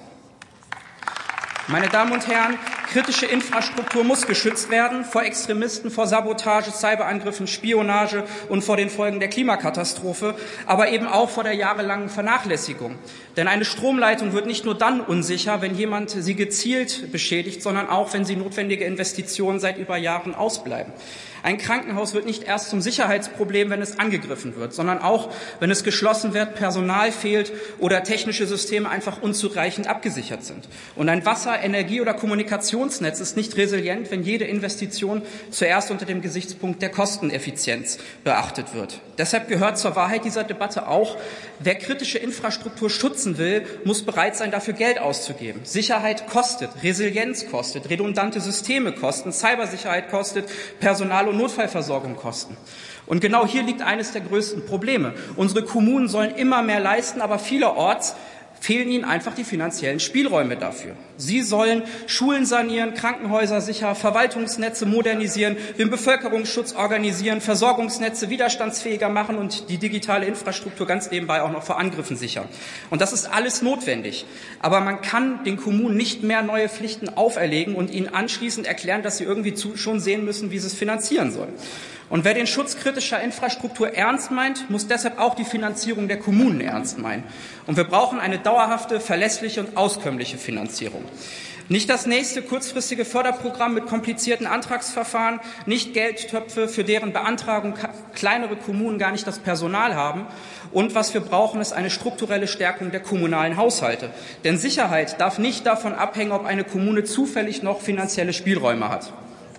Meine Damen und Herren, kritische Infrastruktur muss geschützt werden vor Extremisten, vor Sabotage, Cyberangriffen, Spionage und vor den Folgen der Klimakatastrophe, aber eben auch vor der jahrelangen Vernachlässigung. Denn eine Stromleitung wird nicht nur dann unsicher, wenn jemand sie gezielt beschädigt, sondern auch, wenn sie notwendige Investitionen seit über Jahren ausbleiben. Ein Krankenhaus wird nicht erst zum Sicherheitsproblem, wenn es angegriffen wird, sondern auch, wenn es geschlossen wird, Personal fehlt oder technische Systeme einfach unzureichend abgesichert sind. Und ein Wasser-, Energie- oder Kommunikationsnetz ist nicht resilient, wenn jede Investition zuerst unter dem Gesichtspunkt der Kosteneffizienz beachtet wird. Deshalb gehört zur Wahrheit dieser Debatte auch, wer kritische Infrastruktur schützen will, muss bereit sein, dafür Geld auszugeben. Sicherheit kostet, Resilienz kostet, redundante Systeme kosten, Cybersicherheit kostet, Personal- und Notfallversorgung kosten. Und genau hier liegt eines der größten Probleme. Unsere Kommunen sollen immer mehr leisten, aber vielerorts fehlen ihnen einfach die finanziellen Spielräume dafür. Sie sollen Schulen sanieren, Krankenhäuser sicher, Verwaltungsnetze modernisieren, den Bevölkerungsschutz organisieren, Versorgungsnetze widerstandsfähiger machen und die digitale Infrastruktur ganz nebenbei auch noch vor Angriffen sichern. Und das ist alles notwendig. Aber man kann den Kommunen nicht mehr neue Pflichten auferlegen und ihnen anschließend erklären, dass sie irgendwie zu, schon sehen müssen, wie sie es finanzieren sollen. Und wer den Schutz kritischer Infrastruktur ernst meint, muss deshalb auch die Finanzierung der Kommunen ernst meinen. Und wir brauchen eine dauerhafte, verlässliche und auskömmliche Finanzierung. Nicht das nächste kurzfristige Förderprogramm mit komplizierten Antragsverfahren, nicht Geldtöpfe, für deren Beantragung kleinere Kommunen gar nicht das Personal haben. Und was wir brauchen, ist eine strukturelle Stärkung der kommunalen Haushalte. Denn Sicherheit darf nicht davon abhängen, ob eine Kommune zufällig noch finanzielle Spielräume hat.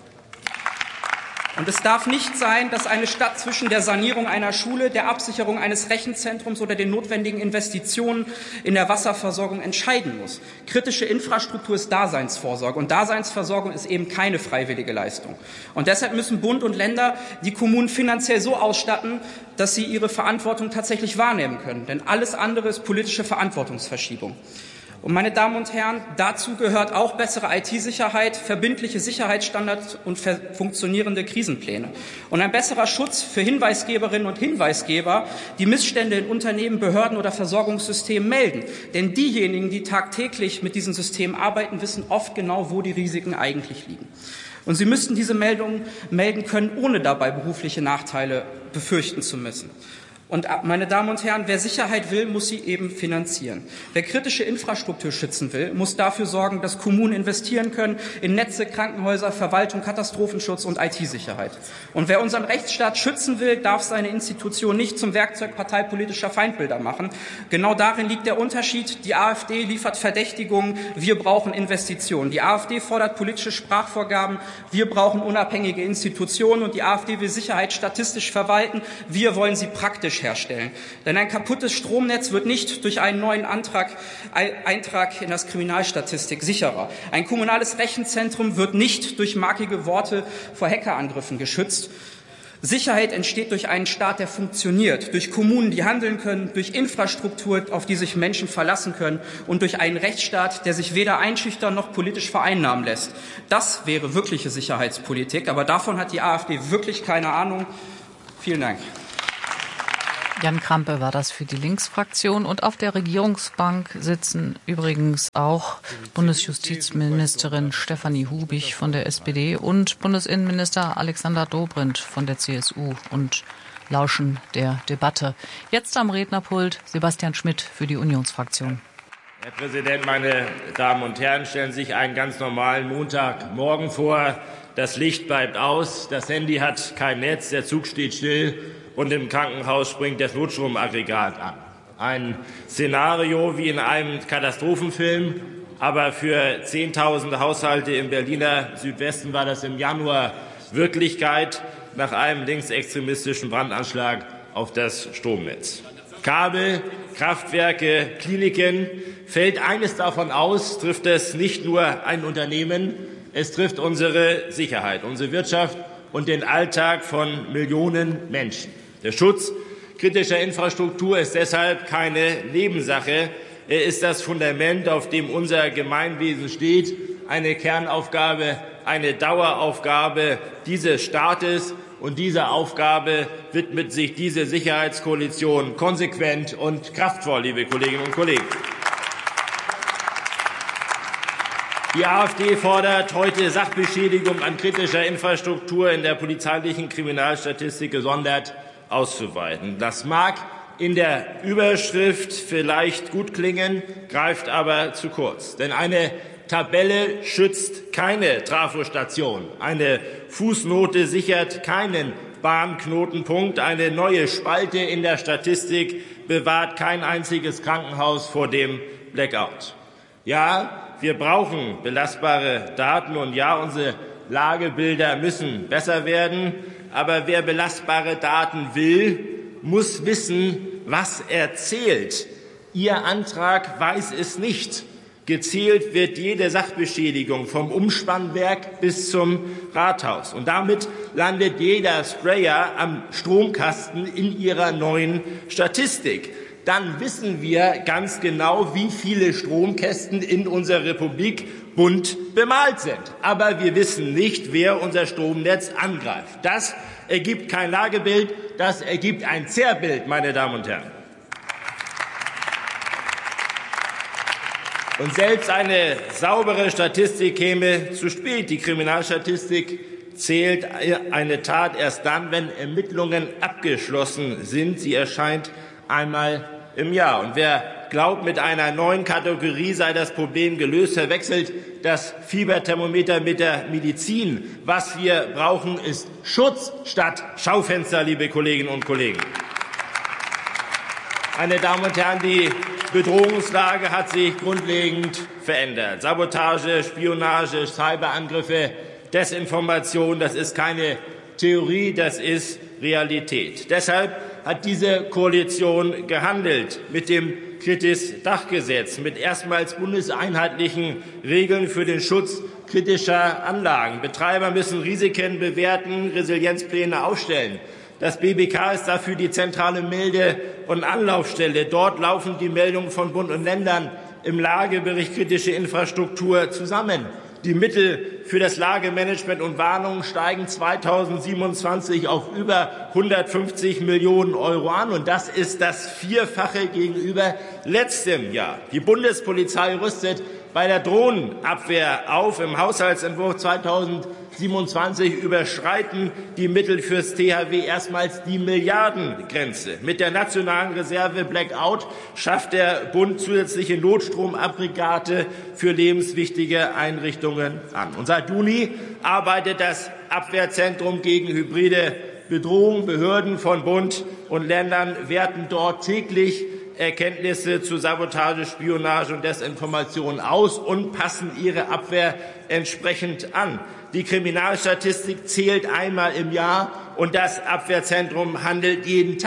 Und es darf nicht sein, dass eine Stadt zwischen der Sanierung einer Schule, der Absicherung eines Rechenzentrums oder den notwendigen Investitionen in der Wasserversorgung entscheiden muss. Kritische Infrastruktur ist Daseinsvorsorge, und Daseinsversorgung ist eben keine freiwillige Leistung. Und deshalb müssen Bund und Länder die Kommunen finanziell so ausstatten, dass sie ihre Verantwortung tatsächlich wahrnehmen können. Denn alles andere ist politische Verantwortungsverschiebung. Und meine Damen und Herren, dazu gehört auch bessere I T-Sicherheit, verbindliche Sicherheitsstandards und funktionierende Krisenpläne. Und ein besserer Schutz für Hinweisgeberinnen und Hinweisgeber, die Missstände in Unternehmen, Behörden oder Versorgungssystemen melden. Denn diejenigen, die tagtäglich mit diesen Systemen arbeiten, wissen oft genau, wo die Risiken eigentlich liegen. Und sie müssten diese Meldungen melden können, ohne dabei berufliche Nachteile befürchten zu müssen. Und meine Damen und Herren, wer Sicherheit will, muss sie eben finanzieren. Wer kritische Infrastruktur schützen will, muss dafür sorgen, dass Kommunen investieren können in Netze, Krankenhäuser, Verwaltung, Katastrophenschutz und I T-Sicherheit. Und wer unseren Rechtsstaat schützen will, darf seine Institution nicht zum Werkzeug parteipolitischer Feindbilder machen. Genau darin liegt der Unterschied. Die AfD liefert Verdächtigungen, wir brauchen Investitionen. Die AfD fordert politische Sprachvorgaben, wir brauchen unabhängige Institutionen. Und die AfD will Sicherheit statistisch verwalten, wir wollen sie praktisch herstellen. Denn ein kaputtes Stromnetz wird nicht durch einen neuen Antrag, Eintrag in das Kriminalstatistik sicherer. Ein kommunales Rechenzentrum wird nicht durch markige Worte vor Hackerangriffen geschützt. Sicherheit entsteht durch einen Staat, der funktioniert, durch Kommunen, die handeln können, durch Infrastruktur, auf die sich Menschen verlassen können und durch einen Rechtsstaat, der sich weder einschüchtern noch politisch vereinnahmen lässt. Das wäre wirkliche Sicherheitspolitik, aber davon hat die AfD wirklich keine Ahnung. Vielen Dank. Jan Krampe war das für die Linksfraktion. Und auf der Regierungsbank sitzen übrigens auch Bundesjustizministerin Stefanie Hubich von der S P D und Bundesinnenminister Alexander Dobrindt von der C S U und lauschen der Debatte. Jetzt am Rednerpult Sebastian Schmidt für die Unionsfraktion. Herr Präsident, meine Damen und Herren, stellen Sie sich einen ganz normalen Montagmorgen vor. Das Licht bleibt aus, das Handy hat kein Netz, der Zug steht still und im Krankenhaus springt das Notstromaggregat an. Ein Szenario wie in einem Katastrophenfilm, aber für Zehntausende Haushalte im Berliner Südwesten war das im Januar Wirklichkeit nach einem linksextremistischen Brandanschlag auf das Stromnetz. Kabel, Kraftwerke, Kliniken. Fällt eines davon aus, trifft es nicht nur ein Unternehmen, es trifft unsere Sicherheit, unsere Wirtschaft und den Alltag von Millionen Menschen. Der Schutz kritischer Infrastruktur ist deshalb keine Nebensache. Er ist das Fundament, auf dem unser Gemeinwesen steht, eine Kernaufgabe, eine Daueraufgabe dieses Staates. Und dieser Aufgabe widmet sich diese Sicherheitskoalition konsequent und kraftvoll, liebe Kolleginnen und Kollegen. Die AfD fordert heute Sachbeschädigung an kritischer Infrastruktur in der polizeilichen Kriminalstatistik gesondert auszuweiten. Das mag in der Überschrift vielleicht gut klingen, greift aber zu kurz. Denn eine Tabelle schützt keine Trafostation. Eine Fußnote sichert keinen Bahnknotenpunkt. Eine neue Spalte in der Statistik bewahrt kein einziges Krankenhaus vor dem Blackout. Ja, wir brauchen belastbare Daten und ja, unsere Lagebilder müssen besser werden. Aber wer belastbare Daten will, muss wissen, was er zählt. Ihr Antrag weiß es nicht. Gezählt wird jede Sachbeschädigung vom Umspannwerk bis zum Rathaus. Und damit landet jeder Sprayer am Stromkasten in ihrer neuen Statistik. Dann wissen wir ganz genau, wie viele Stromkästen in unserer Republik bunt bemalt sind. Aber wir wissen nicht, wer unser Stromnetz angreift. Das ergibt kein Lagebild, das ergibt ein Zerrbild, meine Damen und Herren. Und selbst eine saubere Statistik käme zu spät. Die Kriminalstatistik zählt eine Tat erst dann, wenn Ermittlungen abgeschlossen sind. Sie erscheint einmal im Jahr. Und wer glaubt, mit einer neuen Kategorie sei das Problem gelöst, verwechselt das Fieberthermometer mit der Medizin. Was wir brauchen, ist Schutz statt Schaufenster, liebe Kolleginnen und Kollegen. Meine Damen und Herren, die Bedrohungslage hat sich grundlegend verändert. Sabotage, Spionage, Cyberangriffe, Desinformation, das ist keine Theorie, das ist Realität. Deshalb hat diese Koalition gehandelt mit dem Kritis-Dachgesetz, mit erstmals bundeseinheitlichen Regeln für den Schutz kritischer Anlagen. Betreiber müssen Risiken bewerten, Resilienzpläne aufstellen. Das B B K ist dafür die zentrale Melde- und Anlaufstelle. Dort laufen die Meldungen von Bund und Ländern im Lagebericht kritische Infrastruktur zusammen. Die Mittel für das Lagemanagement und Warnungen steigen zweitausendsiebenundzwanzig auf über hundertfünfzig Millionen Euro an. Und das ist das Vierfache gegenüber letztem Jahr. Die Bundespolizei rüstet bei der Drohnenabwehr auf. Im Haushaltsentwurf zweitausendsiebenundzwanzig überschreiten die Mittel fürs T H W erstmals die Milliardengrenze. Mit der nationalen Reserve Blackout schafft der Bund zusätzliche Notstromaggregate für lebenswichtige Einrichtungen an. Und seit Juni arbeitet das Abwehrzentrum gegen hybride Bedrohung. Behörden von Bund und Ländern werten dort täglich Erkenntnisse zu Sabotage, Spionage und Desinformation aus und passen ihre Abwehr entsprechend an. Die Kriminalstatistik zählt einmal im Jahr und das Abwehrzentrum handelt jeden Tag.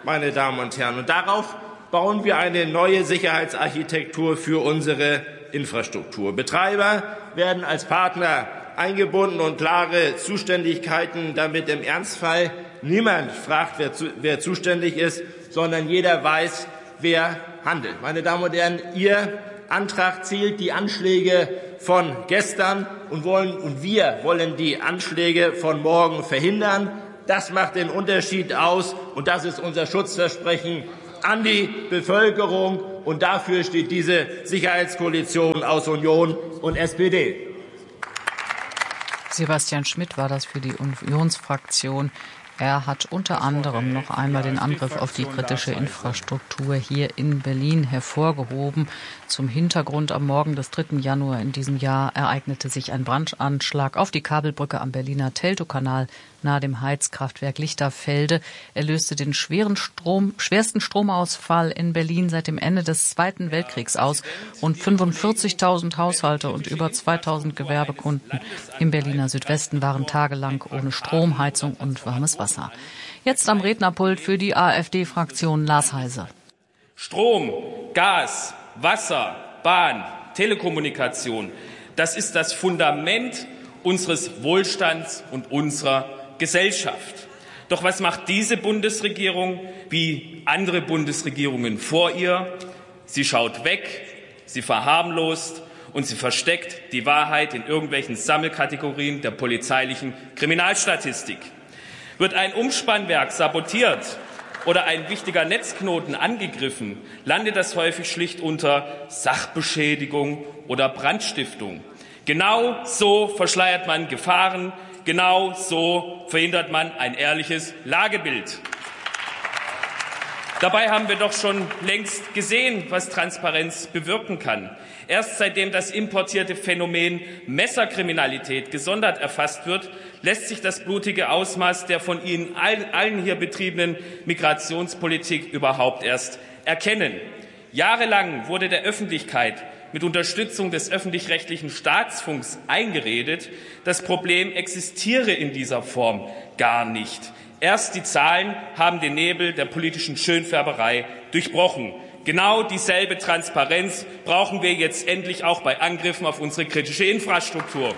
meine Damen und Herren. Und darauf bauen wir eine neue Sicherheitsarchitektur für unsere Infrastruktur. Betreiber werden als Partner eingebunden und klare Zuständigkeiten, damit im Ernstfall niemand fragt, wer, zu, wer zuständig ist, sondern jeder weiß, wer handelt. Meine Damen und Herren, Ihr Antrag zielt die Anschläge von gestern und, wollen, und wir wollen die Anschläge von morgen verhindern. Das macht den Unterschied aus, und das ist unser Schutzversprechen an die Bevölkerung. Und dafür steht diese Sicherheitskoalition aus Union und S P D. Sebastian Schmidt war das für die Unionsfraktion. Er hat unter anderem noch einmal den Angriff auf die kritische Infrastruktur hier in Berlin hervorgehoben. Zum Hintergrund: Am Morgen des dritten Januar in diesem Jahr ereignete sich ein Brandanschlag auf die Kabelbrücke am Berliner Teltowkanal nahe dem Heizkraftwerk Lichterfelde. Er löste den schweren Strom, schwersten Stromausfall in Berlin seit dem Ende des Zweiten Weltkriegs aus. Rund fünfundvierzigtausend Haushalte und über zweitausend Gewerbekunden im Berliner Südwesten waren tagelang ohne Strom, Heizung und warmes Wasser. Jetzt am Rednerpult für die AfD-Fraktion Lars Heise. Strom, Gas, Wasser, Bahn, Telekommunikation, das ist das Fundament unseres Wohlstands und unserer Gesellschaft. Doch was macht diese Bundesregierung wie andere Bundesregierungen vor ihr? Sie schaut weg, sie verharmlost und sie versteckt die Wahrheit in irgendwelchen Sammelkategorien der polizeilichen Kriminalstatistik. Wird ein Umspannwerk sabotiert oder ein wichtiger Netzknoten angegriffen, landet das häufig schlicht unter Sachbeschädigung oder Brandstiftung. Genau so verschleiert man Gefahren, genau so verhindert man ein ehrliches Lagebild. Dabei haben wir doch schon längst gesehen, was Transparenz bewirken kann. Erst seitdem das importierte Phänomen Messerkriminalität gesondert erfasst wird, lässt sich das blutige Ausmaß der von Ihnen allen hier betriebenen Migrationspolitik überhaupt erst erkennen. Jahrelang wurde der Öffentlichkeit mit Unterstützung des öffentlich-rechtlichen Staatsfunks eingeredet, das Problem existiere in dieser Form gar nicht. Erst die Zahlen haben den Nebel der politischen Schönfärberei durchbrochen. Genau dieselbe Transparenz brauchen wir jetzt endlich auch bei Angriffen auf unsere kritische Infrastruktur.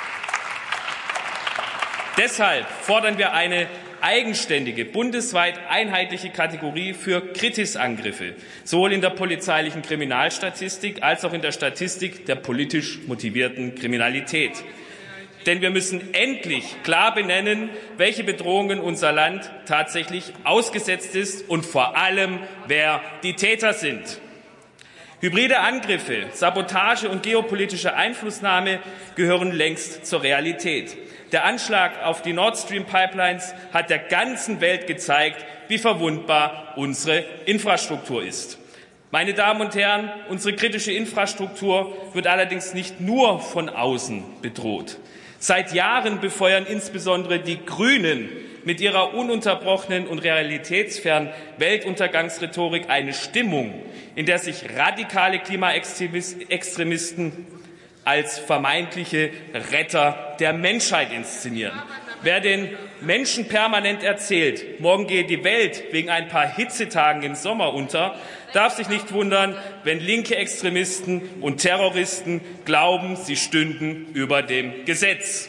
Deshalb fordern wir eine eigenständige, bundesweit einheitliche Kategorie für Kritis-Angriffe, sowohl in der polizeilichen Kriminalstatistik als auch in der Statistik der politisch motivierten Kriminalität. Denn wir müssen endlich klar benennen, welche Bedrohungen unser Land tatsächlich ausgesetzt ist und vor allem, wer die Täter sind. Hybride Angriffe, Sabotage und geopolitische Einflussnahme gehören längst zur Realität. Der Anschlag auf die Nord Stream Pipelines hat der ganzen Welt gezeigt, wie verwundbar unsere Infrastruktur ist. Meine Damen und Herren, unsere kritische Infrastruktur wird allerdings nicht nur von außen bedroht. Seit Jahren befeuern insbesondere die Grünen mit ihrer ununterbrochenen und realitätsfernen Weltuntergangsrhetorik eine Stimmung, in der sich radikale Klimaextremisten als vermeintliche Retter der Menschheit inszenieren. Wer den Menschen permanent erzählt, morgen gehe die Welt wegen ein paar Hitzetagen im Sommer unter, darf sich nicht wundern, wenn linke Extremisten und Terroristen glauben, sie stünden über dem Gesetz.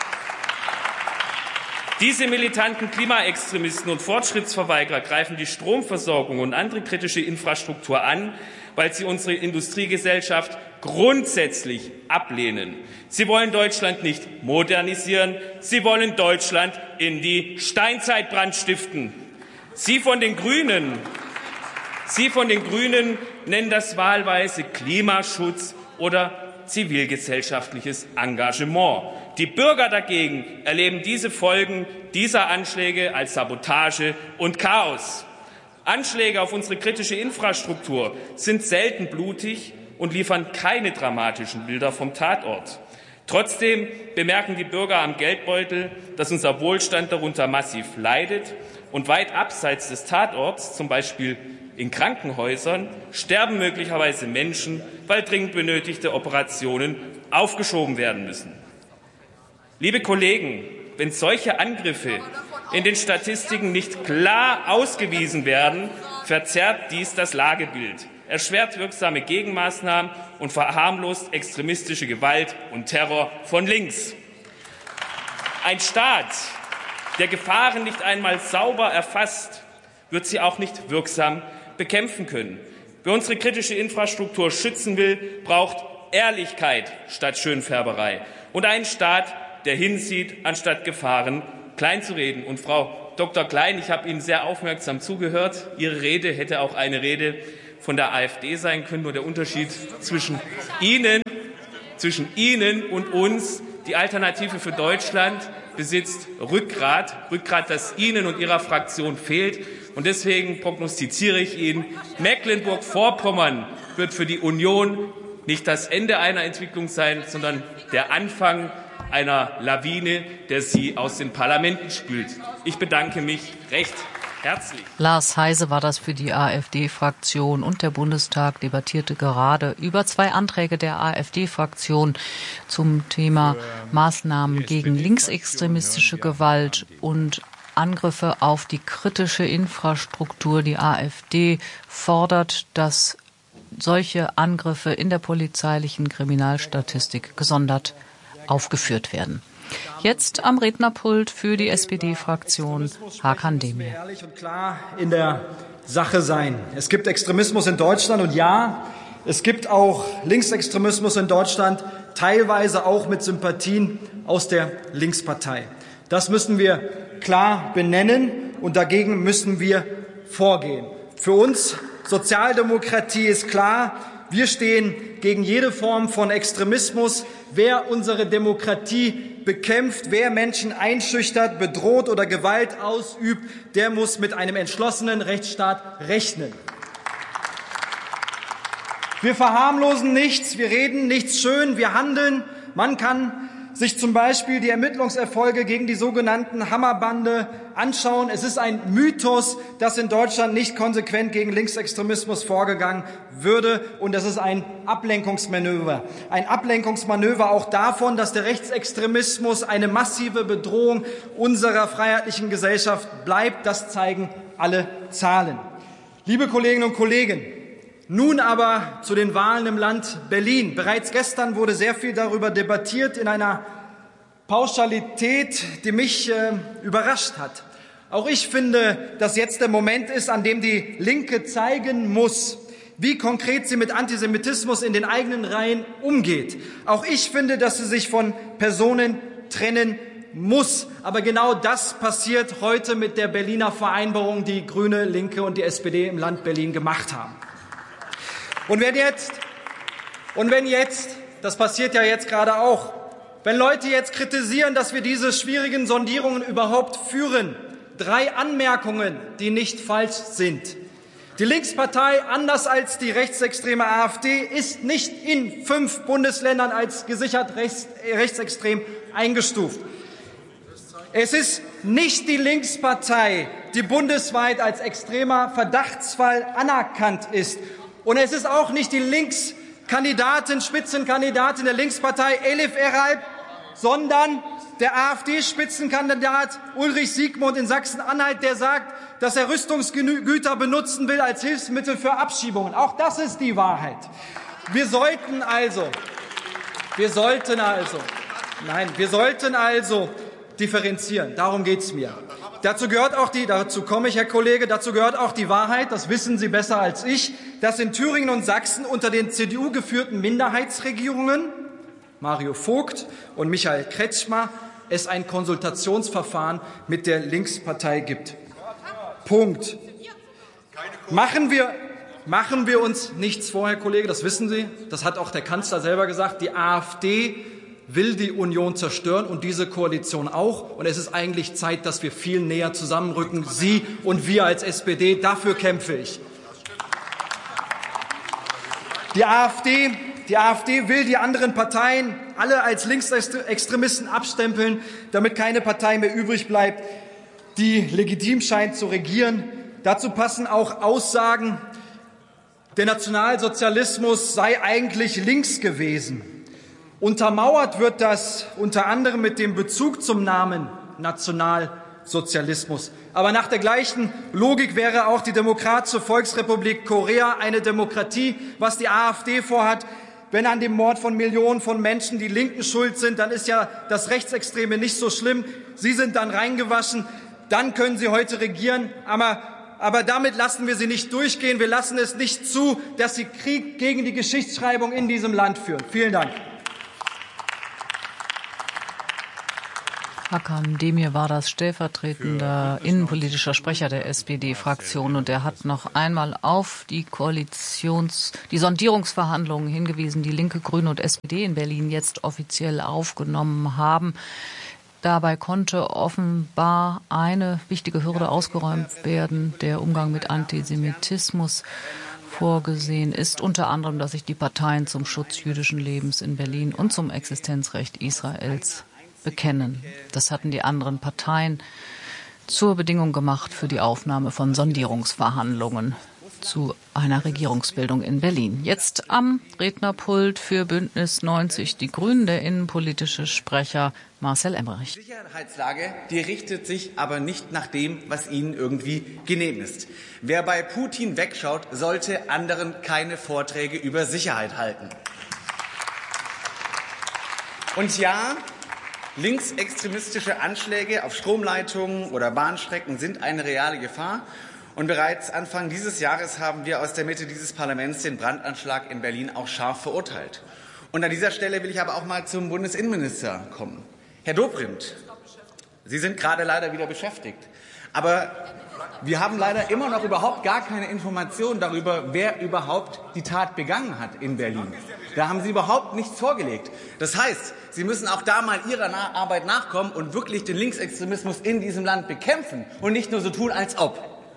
Diese militanten Klimaextremisten und Fortschrittsverweigerer greifen die Stromversorgung und andere kritische Infrastruktur an, weil sie unsere Industriegesellschaft grundsätzlich ablehnen. Sie wollen Deutschland nicht modernisieren, sie wollen Deutschland in die Steinzeit brandstiften. Sie von den Grünen, Sie von den Grünen nennen das wahlweise Klimaschutz oder zivilgesellschaftliches Engagement. Die Bürger dagegen erleben diese Folgen dieser Anschläge als Sabotage und Chaos. Anschläge auf unsere kritische Infrastruktur sind selten blutig und liefern keine dramatischen Bilder vom Tatort. Trotzdem bemerken die Bürger am Geldbeutel, dass unser Wohlstand darunter massiv leidet und weit abseits des Tatorts, zum Beispiel in Krankenhäusern, sterben möglicherweise Menschen, weil dringend benötigte Operationen aufgeschoben werden müssen. Liebe Kollegen, wenn solche Angriffe in den Statistiken nicht klar ausgewiesen werden, verzerrt dies das Lagebild, erschwert wirksame Gegenmaßnahmen und verharmlost extremistische Gewalt und Terror von links. Ein Staat, der Gefahren nicht einmal sauber erfasst, wird sie auch nicht wirksam bekämpfen können. Wer unsere kritische Infrastruktur schützen will, braucht Ehrlichkeit statt Schönfärberei und einen Staat, der hinsieht, anstatt Gefahren kleinzureden. Und Frau Doktor Klein, ich habe Ihnen sehr aufmerksam zugehört. Ihre Rede hätte auch eine Rede von der AfD sein können. Nur der Unterschied zwischen Ihnen, zwischen Ihnen und uns, die Alternative für Deutschland, besitzt Rückgrat, Rückgrat, das Ihnen und Ihrer Fraktion fehlt. Und deswegen prognostiziere ich Ihnen, Mecklenburg-Vorpommern wird für die Union nicht das Ende einer Entwicklung sein, sondern der Anfang einer Lawine, der sie aus den Parlamenten spült. Ich bedanke mich recht herzlich. Lars Heise war das für die AfD-Fraktion, und der Bundestag debattierte gerade über zwei Anträge der AfD-Fraktion zum Thema Maßnahmen gegen linksextremistische Gewalt und Angriffe auf die kritische Infrastruktur. Die AfD fordert, dass solche Angriffe in der polizeilichen Kriminalstatistik gesondert aufgeführt werden. Jetzt am Rednerpult für die S P D-Fraktion Hakan Demir. Ehrlich und klar in der Sache sein. Es gibt Extremismus in Deutschland, und ja, es gibt auch Linksextremismus in Deutschland, teilweise auch mit Sympathien aus der Linkspartei. Das müssen wir klar benennen, und dagegen müssen wir vorgehen. Für uns Sozialdemokratie ist klar, wir stehen gegen jede Form von Extremismus. Wer unsere Demokratie bekämpft, wer Menschen einschüchtert, bedroht oder Gewalt ausübt, der muss mit einem entschlossenen Rechtsstaat rechnen. Wir verharmlosen nichts, wir reden nichts schön, wir handeln. Man kann sich zum Beispiel die Ermittlungserfolge gegen die sogenannten Hammerbande anschauen. Es ist ein Mythos, dass in Deutschland nicht konsequent gegen Linksextremismus vorgegangen würde. Und es ist ein Ablenkungsmanöver. Ein Ablenkungsmanöver auch davon, dass der Rechtsextremismus eine massive Bedrohung unserer freiheitlichen Gesellschaft bleibt. Das zeigen alle Zahlen. Liebe Kolleginnen und Kollegen, nun aber zu den Wahlen im Land Berlin. Bereits gestern wurde sehr viel darüber debattiert, in einer Pauschalität, die mich äh, überrascht hat. Auch ich finde, dass jetzt der Moment ist, an dem die Linke zeigen muss, wie konkret sie mit Antisemitismus in den eigenen Reihen umgeht. Auch ich finde, dass sie sich von Personen trennen muss. Aber genau das passiert heute mit der Berliner Vereinbarung, die Grüne, Linke und die S P D im Land Berlin gemacht haben. Und wenn jetzt, und wenn jetzt, das passiert ja jetzt gerade auch, wenn Leute jetzt kritisieren, dass wir diese schwierigen Sondierungen überhaupt führen, drei Anmerkungen, die nicht falsch sind. Die Linkspartei, anders als die rechtsextreme AfD, ist nicht in fünf Bundesländern als gesichert rechts, rechtsextrem eingestuft. Es ist nicht die Linkspartei, die bundesweit als extremer Verdachtsfall anerkannt ist. Und es ist auch nicht die Linkskandidatin, Spitzenkandidatin der Linkspartei Elif Eralp, sondern der AfD-Spitzenkandidat Ulrich Siegmund in Sachsen-Anhalt, der sagt, dass er Rüstungsgüter benutzen will als Hilfsmittel für Abschiebungen. Auch das ist die Wahrheit. Wir sollten also, wir sollten also, nein, wir sollten also differenzieren. Darum geht es mir. Dazu gehört auch die, dazu komme ich, Herr Kollege, dazu gehört auch die Wahrheit, das wissen Sie besser als ich, dass in Thüringen und Sachsen unter den C D U geführten Minderheitsregierungen, Mario Vogt und Michael Kretschmer, es ein Konsultationsverfahren mit der Linkspartei gibt. Punkt. Machen wir, machen wir uns nichts vor, Herr Kollege, das wissen Sie, das hat auch der Kanzler selber gesagt, die AfD will die Union zerstören und diese Koalition auch. Und es ist eigentlich Zeit, dass wir viel näher zusammenrücken, Sie und wir als S P D. Dafür kämpfe ich. Die AfD, die AfD will die anderen Parteien alle als Linksextremisten abstempeln, damit keine Partei mehr übrig bleibt, die legitim scheint zu regieren. Dazu passen auch Aussagen, der Nationalsozialismus sei eigentlich links gewesen. Untermauert wird das unter anderem mit dem Bezug zum Namen Nationalsozialismus. Sozialismus. Aber nach der gleichen Logik wäre auch die Demokratische Volksrepublik Korea eine Demokratie. Was die AfD vorhat, wenn an dem Mord von Millionen von Menschen die Linken schuld sind, dann ist ja das Rechtsextreme nicht so schlimm. Sie sind dann reingewaschen, dann können Sie heute regieren. Aber, aber damit lassen wir Sie nicht durchgehen. Wir lassen es nicht zu, dass Sie Krieg gegen die Geschichtsschreibung in diesem Land führen. Vielen Dank. Hakan Demir war das stellvertretender innenpolitischer Sprecher der S P D-Fraktion und er hat noch einmal auf die Koalitions-, die Sondierungsverhandlungen hingewiesen, die Linke, Grüne und S P D in Berlin jetzt offiziell aufgenommen haben. Dabei konnte offenbar eine wichtige Hürde ausgeräumt werden, der Umgang mit Antisemitismus. Vorgesehen ist unter anderem, dass sich die Parteien zum Schutz jüdischen Lebens in Berlin und zum Existenzrecht Israels bekennen. Das hatten die anderen Parteien zur Bedingung gemacht für die Aufnahme von Sondierungsverhandlungen zu einer Regierungsbildung in Berlin. Jetzt am Rednerpult für Bündnis neunzig Die Grünen der innenpolitische Sprecher Marcel Emmerich. Die Sicherheitslage, die richtet sich aber nicht nach dem, was Ihnen irgendwie genehm ist. Wer bei Putin wegschaut, sollte anderen keine Vorträge über Sicherheit halten. Und ja, linksextremistische Anschläge auf Stromleitungen oder Bahnstrecken sind eine reale Gefahr. Und bereits Anfang dieses Jahres haben wir aus der Mitte dieses Parlaments den Brandanschlag in Berlin auch scharf verurteilt. Und an dieser Stelle will ich aber auch mal zum Bundesinnenminister kommen. Herr Dobrindt, Sie sind gerade leider wieder beschäftigt. Aber wir haben leider immer noch überhaupt gar keine Informationen darüber, wer überhaupt die Tat begangen hat in Berlin. Da haben Sie überhaupt nichts vorgelegt. Das heißt, Sie müssen auch da mal Ihrer Arbeit nachkommen und wirklich den Linksextremismus in diesem Land bekämpfen und nicht nur so tun, als ob.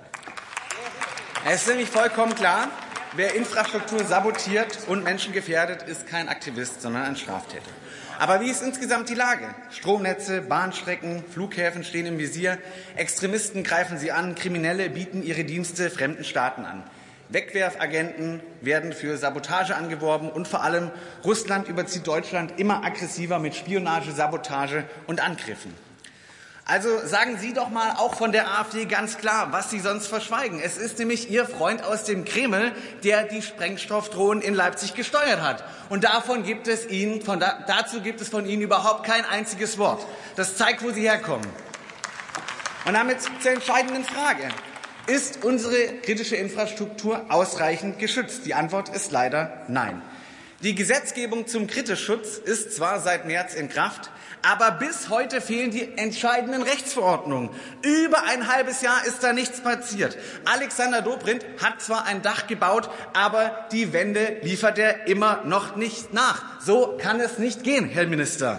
Es ist nämlich vollkommen klar, wer Infrastruktur sabotiert und Menschen gefährdet, ist kein Aktivist, sondern ein Straftäter. Aber wie ist insgesamt die Lage? Stromnetze, Bahnstrecken, Flughäfen stehen im Visier. Extremisten greifen sie an, Kriminelle bieten ihre Dienste fremden Staaten an. Wegwerfagenten werden für Sabotage angeworben und vor allem Russland überzieht Deutschland immer aggressiver mit Spionage, Sabotage und Angriffen. Also sagen Sie doch mal auch von der AfD ganz klar, was Sie sonst verschweigen. Es ist nämlich Ihr Freund aus dem Kreml, der die Sprengstoffdrohnen in Leipzig gesteuert hat. Und davon gibt es Ihnen, von da, dazu gibt es von Ihnen überhaupt kein einziges Wort. Das zeigt, wo Sie herkommen. Und damit zur entscheidenden Frage. Ist unsere kritische Infrastruktur ausreichend geschützt? Die Antwort ist leider nein. Die Gesetzgebung zum Kritischschutz ist zwar seit März in Kraft, aber bis heute fehlen die entscheidenden Rechtsverordnungen. Über ein halbes Jahr ist da nichts passiert. Alexander Dobrindt hat zwar ein Dach gebaut, aber die Wände liefert er immer noch nicht nach. So kann es nicht gehen, Herr Minister.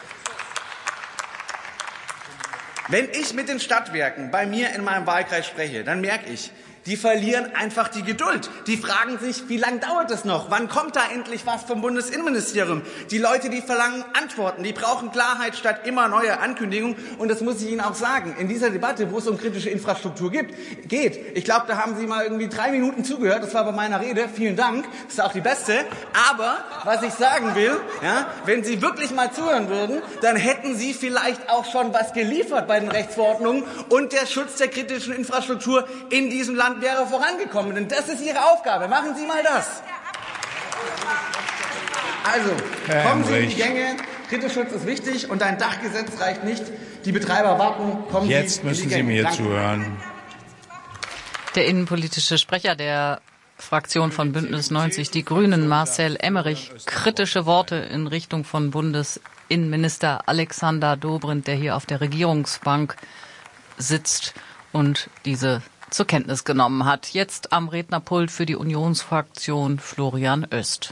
Wenn ich mit den Stadtwerken bei mir in meinem Wahlkreis spreche, dann merke ich, die verlieren einfach die Geduld. Die fragen sich, wie lange dauert es noch? Wann kommt da endlich was vom Bundesinnenministerium? Die Leute, die verlangen Antworten, die brauchen Klarheit statt immer neuer Ankündigungen. Und das muss ich Ihnen auch sagen, in dieser Debatte, wo es um kritische Infrastruktur gibt, geht. Ich glaube, da haben Sie mal irgendwie drei Minuten zugehört. Das war bei meiner Rede. Vielen Dank. Das ist auch die beste. Aber was ich sagen will, ja, wenn Sie wirklich mal zuhören würden, dann hätten Sie vielleicht auch schon was geliefert bei den Rechtsverordnungen und der Schutz der kritischen Infrastruktur in diesem Land wäre vorangekommen. Denn das ist Ihre Aufgabe. Machen Sie mal das. Also, kommen Sie in die Gänge. Kritisschutz ist wichtig und ein Dachgesetz reicht nicht. Die Betreiber warten. Kommen Jetzt Sie müssen in die Sie Gänge. mir Danke. zuhören. Der innenpolitische Sprecher der Fraktion von Bündnis neunzig Die Grünen, Marcel Emmerich, kritische Worte in Richtung von Bundesinnenminister Alexander Dobrindt, der hier auf der Regierungsbank sitzt und diese zur Kenntnis genommen hat. Jetzt am Rednerpult für die Unionsfraktion Florian Oest.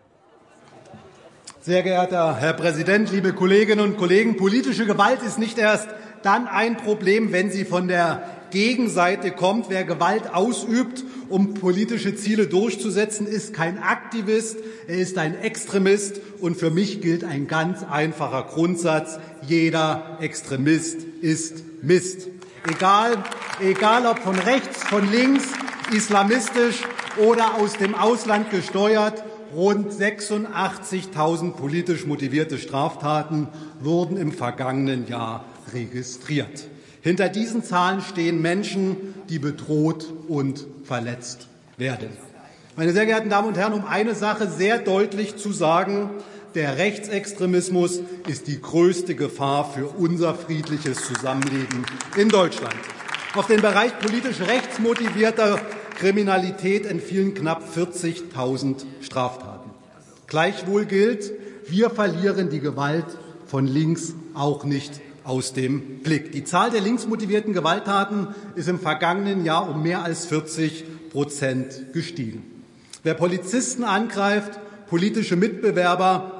Sehr geehrter Herr Präsident, liebe Kolleginnen und Kollegen! Politische Gewalt ist nicht erst dann ein Problem, wenn sie von der Gegenseite kommt. Wer Gewalt ausübt, um politische Ziele durchzusetzen, ist kein Aktivist, er ist ein Extremist. Und für mich gilt ein ganz einfacher Grundsatz: Jeder Extremist ist Mist. Egal, egal ob von rechts, von links, islamistisch oder aus dem Ausland gesteuert, rund sechsundachtzigtausend politisch motivierte Straftaten wurden im vergangenen Jahr registriert. Hinter diesen Zahlen stehen Menschen, die bedroht und verletzt werden. Meine sehr geehrten Damen und Herren, um eine Sache sehr deutlich zu sagen: Der Rechtsextremismus ist die größte Gefahr für unser friedliches Zusammenleben in Deutschland. Auf den Bereich politisch rechtsmotivierter Kriminalität entfielen knapp vierzigtausend Straftaten. Gleichwohl gilt, wir verlieren die Gewalt von links auch nicht aus dem Blick. Die Zahl der linksmotivierten Gewalttaten ist im vergangenen Jahr um mehr als vierzig Prozent gestiegen. Wer Polizisten angreift, politische Mitbewerber